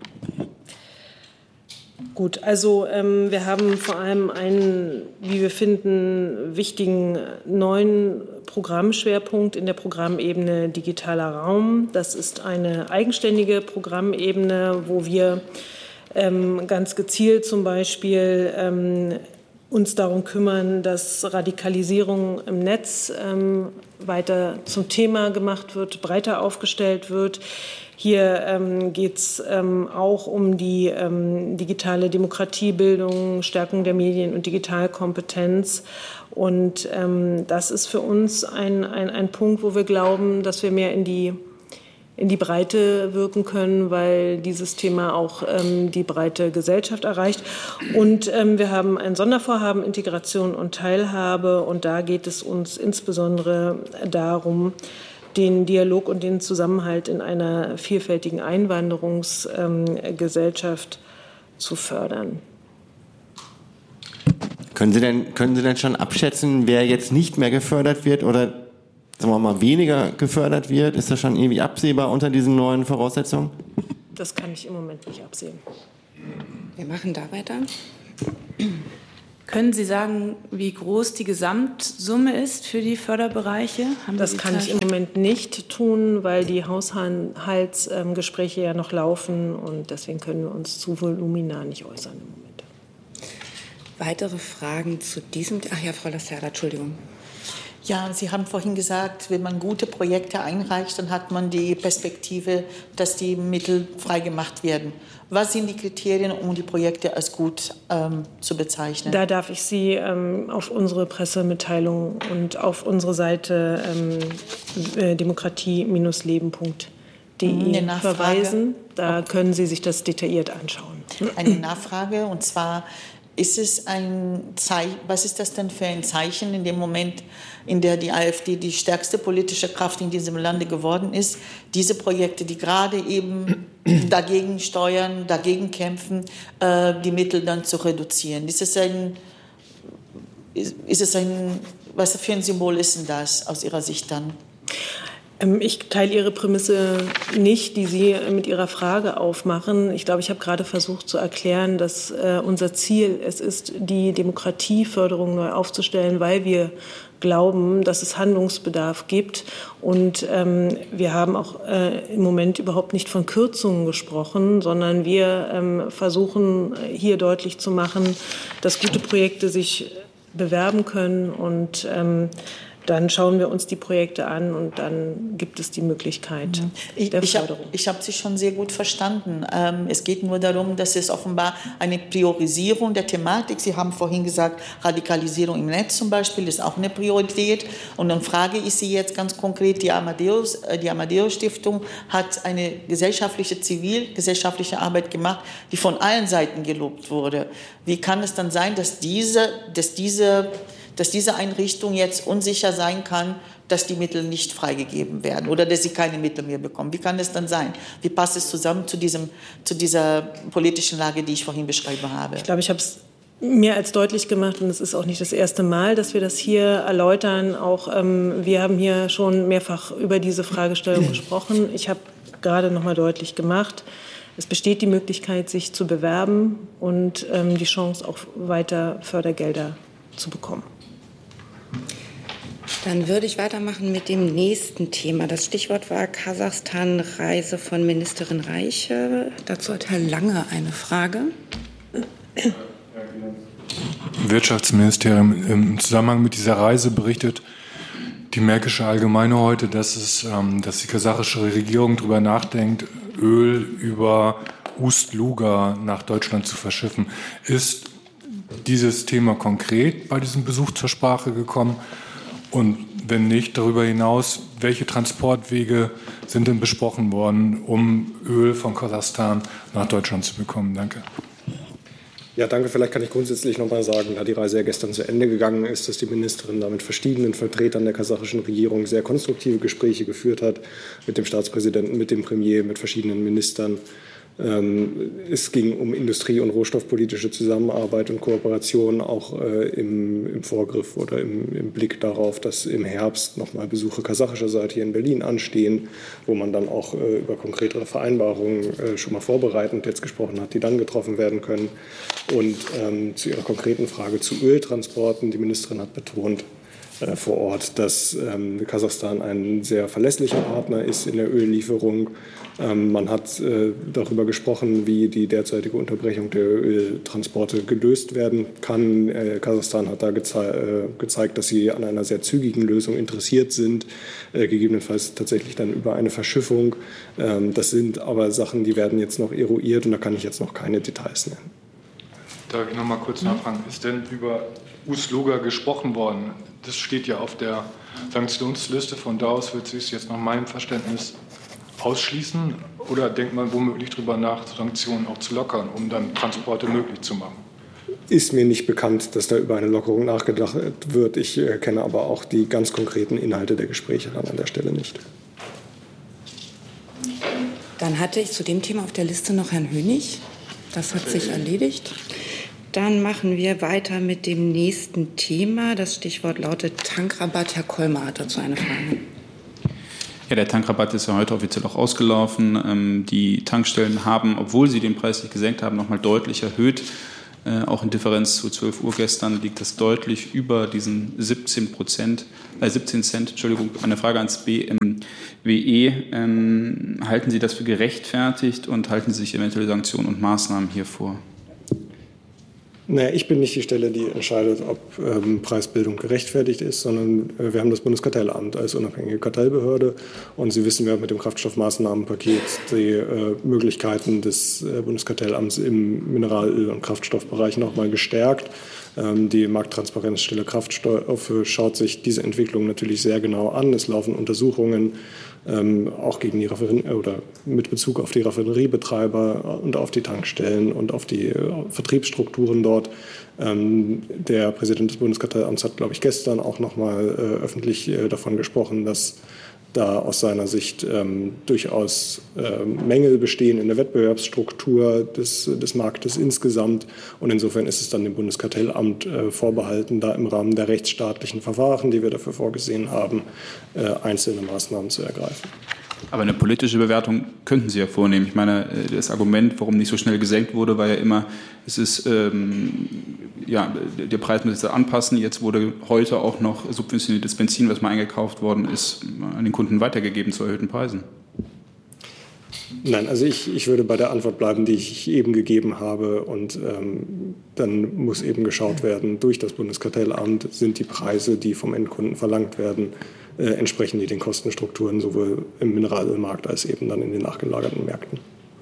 Speaker 14: Gut, also wir haben vor allem einen, wie wir finden, wichtigen neuen Programmschwerpunkt in der Programmebene Digitaler Raum. Das ist eine eigenständige Programmebene, wo wir ganz gezielt zum Beispiel uns darum kümmern, dass Radikalisierung im Netz weiter zum Thema gemacht wird, breiter aufgestellt wird. Hier geht es auch um die digitale Demokratiebildung, Stärkung der Medien- und Digitalkompetenz. Und das ist für uns ein Punkt, wo wir glauben, dass wir mehr in die Breite wirken können, weil dieses Thema auch die breite Gesellschaft erreicht. Und wir haben ein Sondervorhaben Integration und Teilhabe. Und da geht es uns insbesondere darum, den Dialog und den Zusammenhalt in einer vielfältigen Einwanderungsgesellschaft zu fördern.
Speaker 11: Können Sie denn schon abschätzen, wer jetzt nicht mehr gefördert wird oder sagen wir mal weniger gefördert wird? Ist das schon irgendwie absehbar unter diesen neuen Voraussetzungen?
Speaker 14: Das kann ich im Moment nicht absehen.
Speaker 3: Wir machen da weiter.
Speaker 15: Können Sie sagen, wie groß die Gesamtsumme ist für die Förderbereiche?
Speaker 14: Das kann ich im Moment nicht tun, weil die Haushaltsgespräche ja noch laufen und deswegen können wir uns zu Volumina nicht äußern im Moment.
Speaker 3: Weitere Fragen zu diesem? Ach ja, Frau Lacerda, Entschuldigung.
Speaker 12: Ja, Sie haben vorhin gesagt, wenn man gute Projekte einreicht, dann hat man die Perspektive, dass die Mittel freigemacht werden. Was sind die Kriterien, um die Projekte als gut zu bezeichnen?
Speaker 14: Da darf ich Sie auf unsere Pressemitteilung und auf unsere Seite demokratie-leben.de verweisen. Da können Sie sich das detailliert anschauen.
Speaker 12: Eine Nachfrage, und zwar was ist das denn für ein Zeichen in dem Moment, in der die AfD die stärkste politische Kraft in diesem Lande geworden ist, diese Projekte, die gerade eben dagegen steuern, dagegen kämpfen, die Mittel dann zu reduzieren? Was für ein Symbol ist denn das aus Ihrer Sicht dann?
Speaker 14: Ich teile Ihre Prämisse nicht, die Sie mit Ihrer Frage aufmachen. Ich glaube, ich habe gerade versucht zu erklären, dass unser Ziel es ist, die Demokratieförderung neu aufzustellen, weil wir glauben, dass es Handlungsbedarf gibt. Und wir haben auch im Moment überhaupt nicht von Kürzungen gesprochen, sondern wir versuchen hier deutlich zu machen, dass gute Projekte sich bewerben können und dann schauen wir uns die Projekte an und dann gibt es die Möglichkeit der Förderung.
Speaker 12: Ich habe Sie schon sehr gut verstanden. Es geht nur darum, dass es offenbar eine Priorisierung der Thematik. Sie haben vorhin gesagt, Radikalisierung im Netz zum Beispiel ist auch eine Priorität. Und dann frage ich Sie jetzt ganz konkret, die Amadeus-Stiftung hat eine zivilgesellschaftliche Arbeit gemacht, die von allen Seiten gelobt wurde. Wie kann es dann sein, dass diese Einrichtung jetzt unsicher sein kann, dass die Mittel nicht freigegeben werden oder dass sie keine Mittel mehr bekommen? Wie kann es dann sein? Wie passt es zusammen zu dieser politischen Lage, die ich vorhin beschrieben habe?
Speaker 14: Ich glaube, ich habe es mehr als deutlich gemacht und es ist auch nicht das erste Mal, dass wir das hier erläutern. Auch wir haben hier schon mehrfach über diese Fragestellung gesprochen. Ich habe gerade noch mal deutlich gemacht, es besteht die Möglichkeit, sich zu bewerben und die Chance, auch weiter Fördergelder zu bekommen.
Speaker 3: Dann würde ich weitermachen mit dem nächsten Thema. Das Stichwort war Kasachstan-Reise von Ministerin Reiche. Dazu hat Herr Lange eine Frage.
Speaker 16: Wirtschaftsministerium im Zusammenhang mit dieser Reise berichtet die Märkische Allgemeine heute, dass die kasachische Regierung darüber nachdenkt, Öl über Ust-Luga nach Deutschland zu verschiffen. Ist dieses Thema konkret bei diesem Besuch zur Sprache gekommen? Und wenn nicht, darüber hinaus, welche Transportwege sind denn besprochen worden, um Öl von Kasachstan nach Deutschland zu bekommen? Danke.
Speaker 17: Ja, danke. Vielleicht kann ich grundsätzlich noch mal sagen, da die Reise ja gestern zu Ende gegangen ist, dass die Ministerin da mit verschiedenen Vertretern der kasachischen Regierung sehr konstruktive Gespräche geführt hat, mit dem Staatspräsidenten, mit dem Premier, mit verschiedenen Ministern. Es ging um industrie- und rohstoffpolitische Zusammenarbeit und Kooperation, auch im Vorgriff oder im Blick darauf, dass im Herbst nochmal Besuche kasachischer Seite hier in Berlin anstehen, wo man dann auch über konkretere Vereinbarungen schon mal vorbereitend jetzt gesprochen hat, die dann getroffen werden können. Und zu Ihrer konkreten Frage zu Öltransporten, die Ministerin hat betont vor Ort, dass Kasachstan ein sehr verlässlicher Partner ist in der Öllieferung. Man hat darüber gesprochen, wie die derzeitige Unterbrechung der Öltransporte gelöst werden kann. Kasachstan hat da gezeigt, dass sie an einer sehr zügigen Lösung interessiert sind, gegebenenfalls tatsächlich dann über eine Verschiffung. Das sind aber Sachen, die werden jetzt noch eruiert und da kann ich jetzt noch keine Details nennen.
Speaker 16: Darf ich noch mal kurz nachfragen? Ist denn über Ust-Luga gesprochen worden? Das steht ja auf der Sanktionsliste. Von da aus wird sich jetzt nach meinem Verständnis ausschließen? Oder denkt man womöglich darüber nach, Sanktionen auch zu lockern, um dann Transporte möglich zu machen?
Speaker 17: Ist mir nicht bekannt, dass da über eine Lockerung nachgedacht wird. Ich kenne aber auch die ganz konkreten Inhalte der Gespräche dann an der Stelle nicht.
Speaker 3: Dann hatte ich zu dem Thema auf der Liste noch Herrn Hönig. Das hat sich erledigt. Dann machen wir weiter mit dem nächsten Thema. Das Stichwort lautet Tankrabatt. Herr Kolmer hat dazu eine Frage.
Speaker 18: Ja, der Tankrabatt ist ja heute offiziell auch ausgelaufen. Die Tankstellen haben, obwohl sie den Preis nicht gesenkt haben, noch mal deutlich erhöht. Auch in Differenz zu 12 Uhr gestern liegt das deutlich über diesen 17 Cent. Entschuldigung, eine Frage ans BMWE. Halten Sie das für gerechtfertigt und halten Sie sich eventuelle Sanktionen und Maßnahmen hier vor?
Speaker 17: Naja, ich bin nicht die Stelle, die entscheidet, ob Preisbildung gerechtfertigt ist, sondern wir haben das Bundeskartellamt als unabhängige Kartellbehörde. Und Sie wissen, wir haben mit dem Kraftstoffmaßnahmenpaket die Möglichkeiten des Bundeskartellamts im Mineralöl- und Kraftstoffbereich noch mal gestärkt. Die Markttransparenzstelle Kraftstoffe schaut sich diese Entwicklung natürlich sehr genau an. Es laufen Untersuchungen auch gegen die oder mit Bezug auf die Raffineriebetreiber und auf die Tankstellen und auf die Vertriebsstrukturen dort. Der Präsident des Bundeskartellamts hat, glaube ich, gestern auch noch mal öffentlich davon gesprochen, dass da aus seiner Sicht durchaus Mängel bestehen in der Wettbewerbsstruktur des Marktes insgesamt. Und insofern ist es dann dem Bundeskartellamt vorbehalten, da im Rahmen der rechtsstaatlichen Verfahren, die wir dafür vorgesehen haben, einzelne Maßnahmen zu ergreifen. Aber eine politische Bewertung könnten Sie ja vornehmen. Ich meine, das Argument, warum nicht so schnell gesenkt wurde, war ja immer, es ist, der Preis muss sich anpassen. Jetzt wurde heute auch noch subventioniertes Benzin, was mal eingekauft worden ist, an den Kunden weitergegeben zu erhöhten Preisen. Nein, also ich würde bei der Antwort bleiben, die ich eben gegeben habe. Und dann muss eben geschaut werden, durch das Bundeskartellamt sind die Preise, die vom Endkunden verlangt werden, entsprechen die den Kostenstrukturen sowohl im Mineralölmarkt als eben dann in den nachgelagerten Märkten.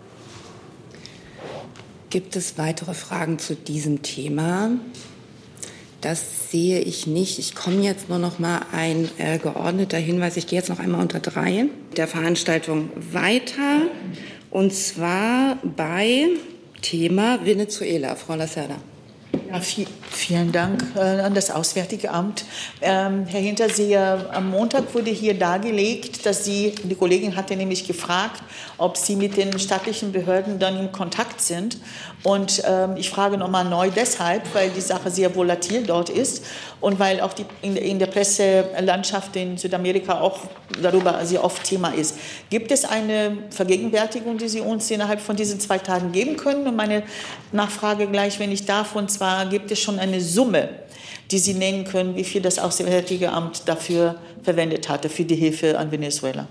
Speaker 3: Gibt es weitere Fragen zu diesem Thema? Das sehe ich nicht. Ich komme jetzt nur noch mal ein geordneter Hinweis. Ich gehe jetzt noch einmal unter 3 der Veranstaltung weiter. Und zwar bei Thema Venezuela. Frau Lacerda.
Speaker 12: Ja, vielen Dank an das Auswärtige Amt. Herr Hinterseher, am Montag wurde hier dargelegt, dass die Kollegin hatte nämlich gefragt, ob Sie mit den staatlichen Behörden dann in Kontakt sind. Und ich frage nochmal neu deshalb, weil die Sache sehr volatil dort ist und weil auch in der Presselandschaft in Südamerika auch darüber sehr oft Thema ist. Gibt es eine Vergegenwärtigung, die Sie uns innerhalb von diesen 2 Tagen geben können? Und meine Nachfrage gleich, wenn ich darf, und zwar gibt es schon eine Summe, die Sie nennen können, wie viel das Auswärtige Amt dafür verwendet hatte, für die Hilfe an Venezuela?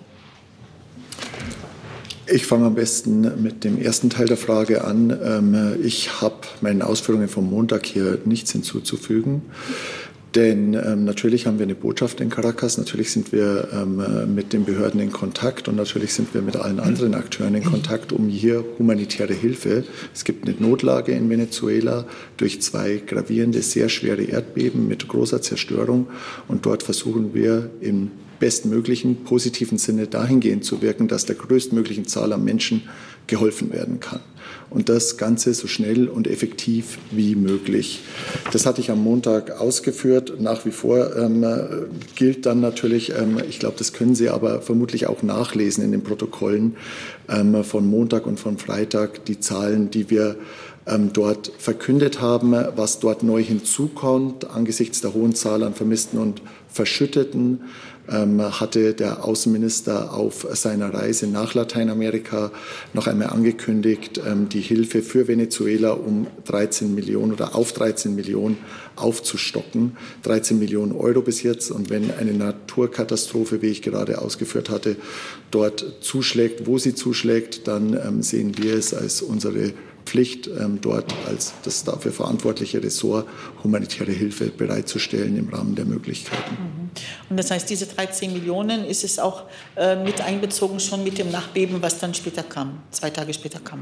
Speaker 19: Ich fange am besten mit dem ersten Teil der Frage an. Ich habe meinen Ausführungen vom Montag hier nichts hinzuzufügen. Denn natürlich haben wir eine Botschaft in Caracas, natürlich sind wir mit den Behörden in Kontakt und natürlich sind wir mit allen anderen Akteuren in Kontakt, um hier humanitäre Hilfe. Es gibt eine Notlage in Venezuela durch 2 gravierende, sehr schwere Erdbeben mit großer Zerstörung. Und dort versuchen wir im bestmöglichen, positiven Sinne dahingehend zu wirken, dass der größtmöglichen Zahl an Menschen geholfen werden kann. Und das Ganze so schnell und effektiv wie möglich. Das hatte ich am Montag ausgeführt. Nach wie vor gilt dann natürlich, ich glaube, das können Sie aber vermutlich auch nachlesen in den Protokollen von Montag und von Freitag, die Zahlen, die wir dort verkündet haben, was dort neu hinzukommt angesichts der hohen Zahl an Vermissten und Verschütteten, hatte der Außenminister auf seiner Reise nach Lateinamerika noch einmal angekündigt, die Hilfe für Venezuela um 13 Millionen oder auf 13 Millionen aufzustocken. 13 Millionen Euro bis jetzt. Und wenn eine Naturkatastrophe, wie ich gerade ausgeführt hatte, dort zuschlägt, wo sie zuschlägt, dann sehen wir es als unsere Pflicht, dort als das dafür verantwortliche Ressort humanitäre Hilfe bereitzustellen im Rahmen der Möglichkeiten.
Speaker 12: Und das heißt, diese 13 Millionen ist es auch mit einbezogen schon mit dem Nachbeben, was dann später kam, 2 Tage später kam?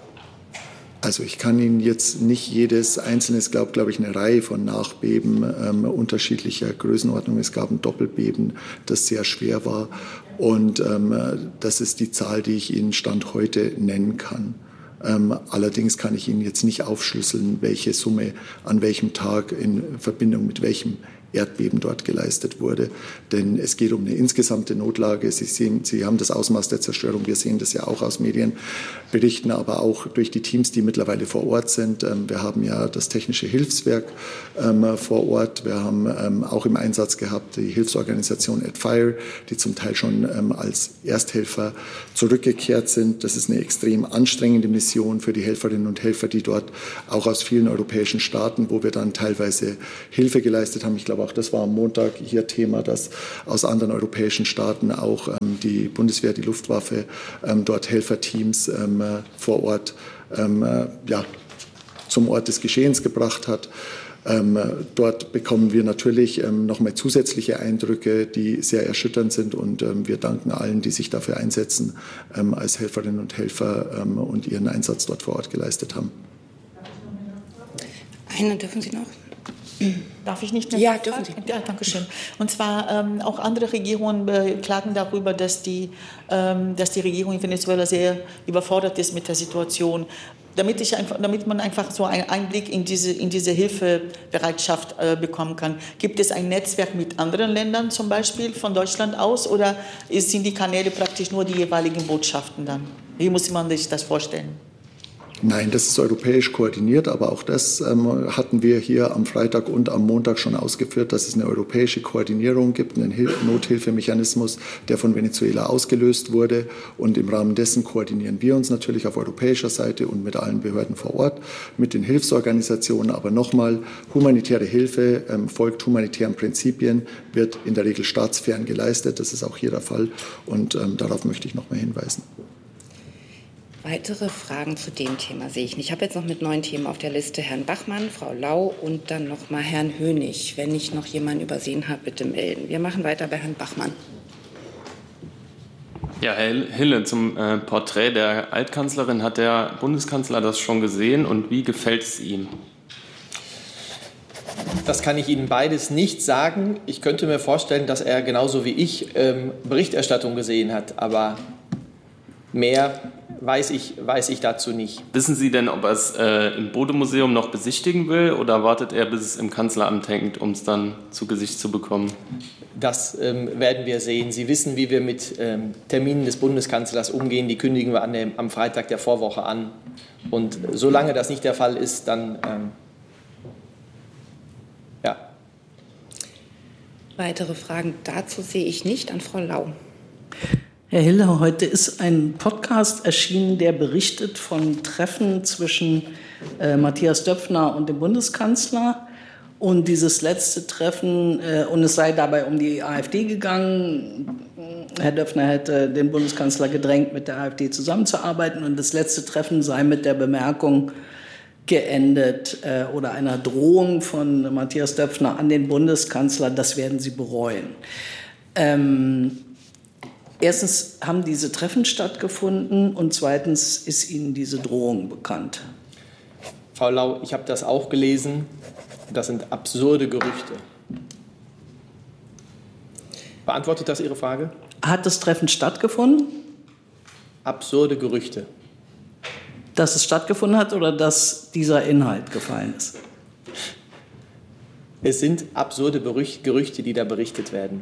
Speaker 19: Also ich kann Ihnen jetzt nicht jedes einzelne, es gab, glaube ich, eine Reihe von Nachbeben unterschiedlicher Größenordnung. Es gab ein Doppelbeben, das sehr schwer war. Und das ist die Zahl, die ich Ihnen Stand heute nennen kann. Allerdings kann ich Ihnen jetzt nicht aufschlüsseln, welche Summe an welchem Tag in Verbindung mit welchem Erdbeben dort geleistet wurde. Denn es geht um eine insgesamte Notlage. Sie haben das Ausmaß der Zerstörung. Wir sehen das ja auch aus Medienberichten, aber auch durch die Teams, die mittlerweile vor Ort sind. Wir haben ja das Technische Hilfswerk vor Ort. Wir haben auch im Einsatz gehabt die Hilfsorganisation AdFire, die zum Teil schon als Ersthelfer zurückgekehrt sind. Das ist eine extrem anstrengende Mission für die Helferinnen und Helfer, die dort auch aus vielen europäischen Staaten, wo wir dann teilweise Hilfe geleistet haben. Ich glaube, auch das war am Montag hier Thema, dass aus anderen europäischen Staaten auch die Bundeswehr, die Luftwaffe dort Helferteams vor Ort zum Ort des Geschehens gebracht hat. Dort bekommen wir natürlich noch mal zusätzliche Eindrücke, die sehr erschütternd sind. Und wir danken allen, die sich dafür einsetzen, als Helferinnen und Helfer und ihren Einsatz dort vor Ort geleistet haben.
Speaker 3: Eine dürfen Sie noch?
Speaker 12: Darf ich nicht?
Speaker 3: Ja, dürfen Sie.
Speaker 12: Ja, danke schön. Und zwar auch andere Regierungen klagen darüber, dass die Regierung in Venezuela sehr überfordert ist mit der Situation. Damit man einfach so einen Einblick in diese Hilfebereitschaft bekommen kann. Gibt es ein Netzwerk mit anderen Ländern, zum Beispiel von Deutschland aus, oder sind die Kanäle praktisch nur die jeweiligen Botschaften dann? Wie muss man sich das vorstellen?
Speaker 19: Nein, das ist europäisch koordiniert, aber auch das hatten wir hier am Freitag und am Montag schon ausgeführt, dass es eine europäische Koordinierung gibt, einen Nothilfemechanismus, der von Venezuela ausgelöst wurde. Und im Rahmen dessen koordinieren wir uns natürlich auf europäischer Seite und mit allen Behörden vor Ort, mit den Hilfsorganisationen. Aber nochmal, humanitäre Hilfe folgt humanitären Prinzipien, wird in der Regel staatsfern geleistet. Das ist auch hier der Fall und darauf möchte ich nochmal hinweisen.
Speaker 3: Weitere Fragen zu dem Thema sehe ich nicht. Ich habe jetzt noch mit 9 Themen auf der Liste Herrn Bachmann, Frau Lau und dann noch mal Herrn Hönig. Wenn ich noch jemanden übersehen habe, bitte melden. Wir machen weiter bei Herrn Bachmann.
Speaker 20: Ja, Herr Hille, zum Porträt der Altkanzlerin. Hat der Bundeskanzler das schon gesehen und wie gefällt es ihm?
Speaker 4: Das kann ich Ihnen beides nicht sagen. Ich könnte mir vorstellen, dass er genauso wie ich Berichterstattung gesehen hat, aber mehr weiß ich dazu nicht.
Speaker 20: Wissen Sie denn, ob er es im Bode-Museum noch besichtigen will oder wartet er, bis es im Kanzleramt hängt, um es dann zu Gesicht zu bekommen?
Speaker 4: Das werden wir sehen. Sie wissen, wie wir mit Terminen des Bundeskanzlers umgehen. Die kündigen wir am Freitag der Vorwoche an. Und solange das nicht der Fall ist, dann ja.
Speaker 3: Weitere Fragen dazu sehe ich nicht. An Frau Lau.
Speaker 21: Herr Hille, heute ist ein Podcast erschienen, der berichtet von Treffen zwischen Matthias Döpfner und dem Bundeskanzler. Und dieses letzte Treffen, und es sei dabei um die AfD gegangen. Herr Döpfner hätte den Bundeskanzler gedrängt, mit der AfD zusammenzuarbeiten. Und das letzte Treffen sei mit der Bemerkung geendet oder einer Drohung von Matthias Döpfner an den Bundeskanzler, das werden Sie bereuen. Erstens haben diese Treffen stattgefunden und zweitens ist Ihnen diese Drohung bekannt.
Speaker 4: Frau Lau, ich habe das auch gelesen. Das sind absurde Gerüchte. Beantwortet das Ihre Frage?
Speaker 21: Hat das Treffen stattgefunden?
Speaker 4: Absurde Gerüchte.
Speaker 21: Dass es stattgefunden hat oder dass dieser Inhalt gefallen ist?
Speaker 4: Es sind absurde Gerüchte, die da berichtet werden.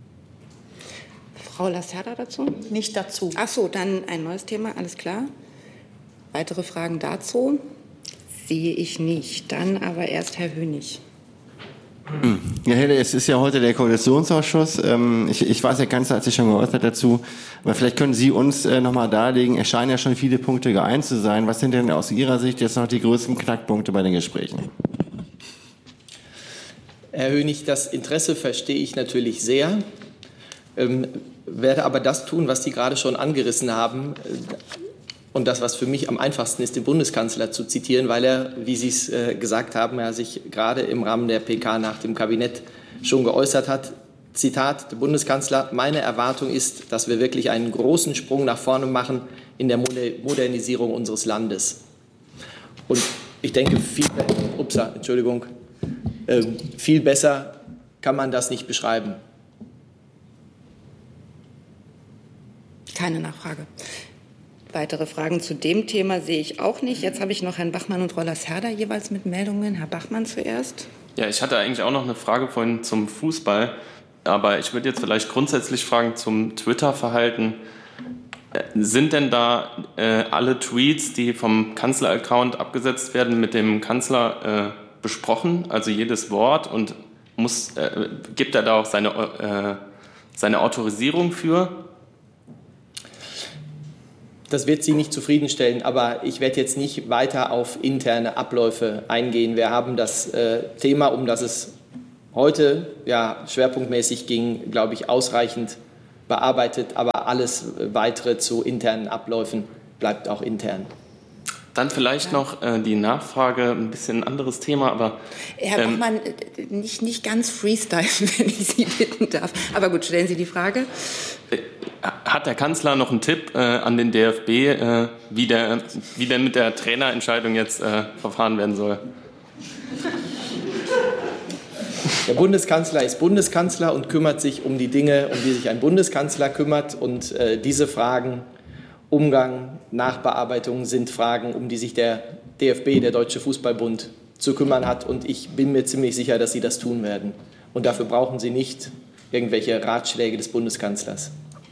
Speaker 3: Frau Lacerda dazu?
Speaker 12: Nicht dazu.
Speaker 3: Ach so, dann ein neues Thema, alles klar. Weitere Fragen dazu? Sehe ich nicht. Dann aber erst Herr Hönig.
Speaker 11: Herr Hille, es ist ja heute der Koalitionsausschuss. Ich weiß, Herr Kanzler hat sich schon geäußert dazu, aber vielleicht können Sie uns nochmal darlegen, es scheinen ja schon viele Punkte geeint zu sein. Was sind denn aus Ihrer Sicht jetzt noch die größten Knackpunkte bei den Gesprächen?
Speaker 4: Herr Hönig, das Interesse verstehe ich natürlich sehr, werde aber das tun, was Sie gerade schon angerissen haben. Und das, was für mich am einfachsten ist, den Bundeskanzler zu zitieren, weil er, wie Sie es gesagt haben, er sich gerade im Rahmen der PK nach dem Kabinett schon geäußert hat. Zitat, der Bundeskanzler, meine Erwartung ist, dass wir wirklich einen großen Sprung nach vorne machen in der Modernisierung unseres Landes. Und ich denke, viel besser kann man das nicht beschreiben.
Speaker 3: Keine Nachfrage. Weitere Fragen zu dem Thema sehe ich auch nicht. Jetzt habe ich noch Herrn Bachmann und Frau Lacerda jeweils mit Meldungen. Herr Bachmann zuerst.
Speaker 20: Ja, ich hatte eigentlich auch noch eine Frage vorhin zum Fußball, aber ich würde jetzt vielleicht grundsätzlich fragen zum Twitter-Verhalten. Sind denn da alle Tweets, die vom Kanzler-Account abgesetzt werden, mit dem Kanzler besprochen? Also jedes Wort, und gibt er da auch seine Autorisierung für?
Speaker 4: Das wird Sie nicht zufriedenstellen, aber ich werde jetzt nicht weiter auf interne Abläufe eingehen. Wir haben das Thema, um das es heute schwerpunktmäßig ging, glaube ich, ausreichend bearbeitet. Aber alles Weitere zu internen Abläufen bleibt auch intern.
Speaker 20: Dann vielleicht noch die Nachfrage, ein bisschen ein anderes Thema, aber...
Speaker 3: Herr Bachmann, nicht ganz freestylen, wenn ich Sie bitten darf. Aber gut, stellen Sie die Frage.
Speaker 20: Hat der Kanzler noch einen Tipp an den DFB, wie denn mit der Trainerentscheidung jetzt verfahren werden soll?
Speaker 4: Der Bundeskanzler ist Bundeskanzler und kümmert sich um die Dinge, um die sich ein Bundeskanzler kümmert. Und diese Fragen, Umgang, Nachbearbeitung, sind Fragen, um die sich der DFB, der Deutsche Fußballbund, zu kümmern hat. Und ich bin mir ziemlich sicher, dass Sie das tun werden. Und dafür brauchen Sie nicht irgendwelche Ratschläge des Bundeskanzlers.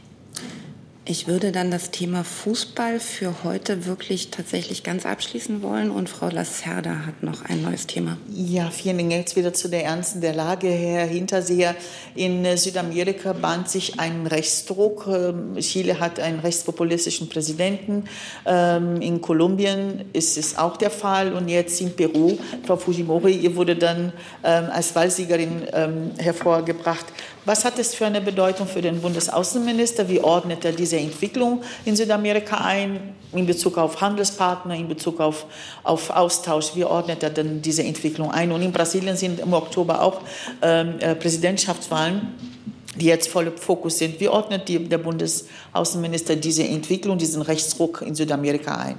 Speaker 3: Ich würde dann das Thema Fußball für heute wirklich tatsächlich ganz abschließen wollen. Und Frau Lacerda hat noch ein neues Thema.
Speaker 12: Ja, vielen Dank. Jetzt wieder zu der Ernsten der Lage, Herr Hinterseher. In Südamerika bahnt sich ein Rechtsdruck. Chile hat einen rechtspopulistischen Präsidenten. In Kolumbien ist es auch der Fall. Und jetzt in Peru, Frau Fujimori, ihr wurde dann als Wahlsiegerin hervorgebracht. Was hat es für eine Bedeutung für den Bundesaußenminister? Wie ordnet er diese Entwicklung in Südamerika ein, in Bezug auf Handelspartner, in Bezug auf Austausch? Wie ordnet er denn diese Entwicklung ein? Und in Brasilien sind im Oktober auch Präsidentschaftswahlen, die jetzt voll im Fokus sind. Wie ordnet der Bundesaußenminister diese Entwicklung, diesen Rechtsruck in Südamerika ein?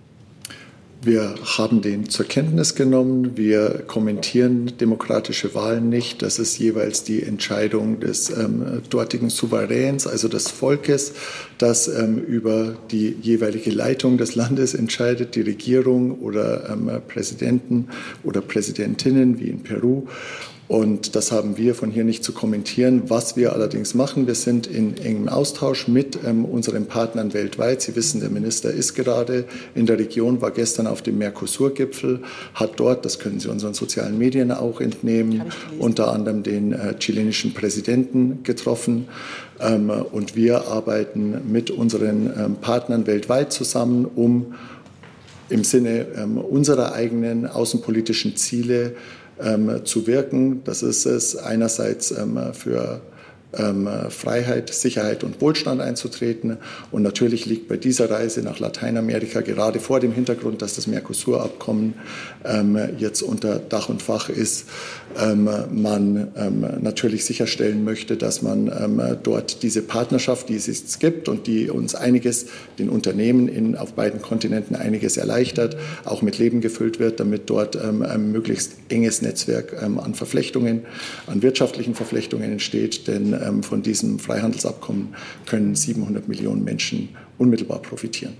Speaker 19: Wir haben den zur Kenntnis genommen. Wir kommentieren demokratische Wahlen nicht. Das ist jeweils die Entscheidung des dortigen Souveräns, also des Volkes, das über die jeweilige Leitung des Landes entscheidet, die Regierung oder Präsidenten oder Präsidentinnen wie in Peru. Und das haben wir von hier nicht zu kommentieren. Was wir allerdings machen, wir sind in engem Austausch mit unseren Partnern weltweit. Sie wissen, der Minister ist gerade in der Region, war gestern auf dem Mercosur-Gipfel, hat dort, das können Sie unseren sozialen Medien auch entnehmen, unter anderem den chilenischen Präsidenten getroffen. Und wir arbeiten mit unseren Partnern weltweit zusammen, um im Sinne unserer eigenen außenpolitischen Ziele zu wirken. Das ist es einerseits für Freiheit, Sicherheit und Wohlstand einzutreten. Und natürlich liegt bei dieser Reise nach Lateinamerika gerade vor dem Hintergrund, dass das Mercosur-Abkommen jetzt unter Dach und Fach ist, man natürlich sicherstellen möchte, dass man dort diese Partnerschaft, die es jetzt gibt und die uns einiges, den Unternehmen auf beiden Kontinenten einiges erleichtert, auch mit Leben gefüllt wird, damit dort ein möglichst enges Netzwerk an Verflechtungen, an wirtschaftlichen Verflechtungen entsteht. Denn von diesem Freihandelsabkommen können 700 Millionen Menschen unmittelbar profitieren.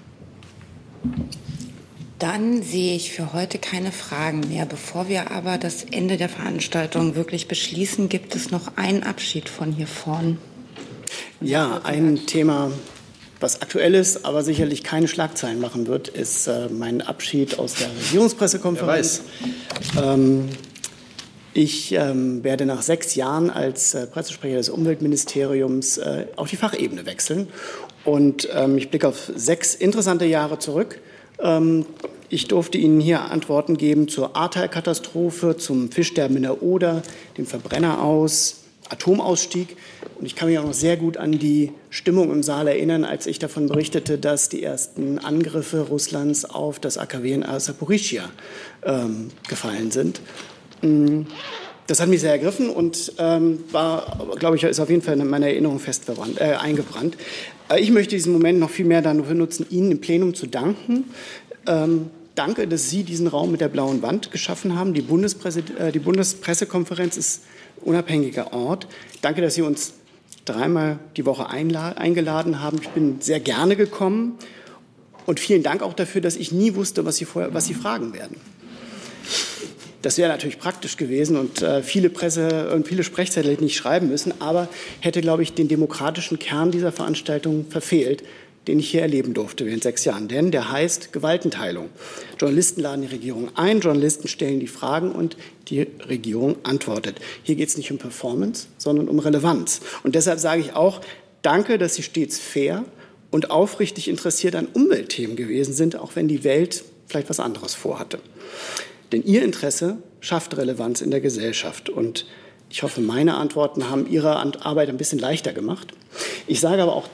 Speaker 3: Dann sehe ich für heute keine Fragen mehr. Bevor wir aber das Ende der Veranstaltung wirklich beschließen, gibt es noch einen Abschied von hier vorn.
Speaker 1: Ja, ein Thema, was aktuell ist, aber sicherlich keine Schlagzeilen machen wird, ist mein Abschied aus der Regierungspressekonferenz. Ich werde nach 6 Jahren als Pressesprecher des Umweltministeriums auf die Fachebene wechseln. Und ich blicke auf 6 interessante Jahre zurück. Ich durfte Ihnen hier Antworten geben zur Ahrtal-Katastrophe, zum Fischsterben in der Oder, dem Verbrenneraus, Atomausstieg. Und ich kann mich auch noch sehr gut an die Stimmung im Saal erinnern, als ich davon berichtete, dass die ersten Angriffe Russlands auf das AKW in Saporischschja gefallen sind. Das hat mich sehr ergriffen und war, glaube ich, ist auf jeden Fall in meiner Erinnerung fest eingebrannt. Ich möchte diesen Moment noch viel mehr dafür nutzen, Ihnen im Plenum zu danken. Danke, dass Sie diesen Raum mit der blauen Wand geschaffen haben. Die Bundespressekonferenz ist ein unabhängiger Ort. Danke, dass Sie uns 3-mal die Woche eingeladen haben. Ich bin sehr gerne gekommen. Und vielen Dank auch dafür, dass ich nie wusste, was Sie fragen werden. Das wäre natürlich praktisch gewesen und viele Sprechzettel hätte ich nicht schreiben müssen, aber hätte, glaube ich, den demokratischen Kern dieser Veranstaltung verfehlt, den ich hier erleben durfte während 6 Jahren. Denn der heißt Gewaltenteilung. Journalisten laden die Regierung ein, Journalisten stellen die Fragen und die Regierung antwortet. Hier geht es nicht um Performance, sondern um Relevanz. Und deshalb sage ich auch, danke, dass Sie stets fair und aufrichtig interessiert an Umweltthemen gewesen sind, auch wenn die Welt vielleicht was anderes vorhatte. Denn Ihr Interesse schafft Relevanz in der Gesellschaft. Und ich hoffe, meine Antworten haben Ihre Arbeit ein bisschen leichter gemacht. Ich sage aber auch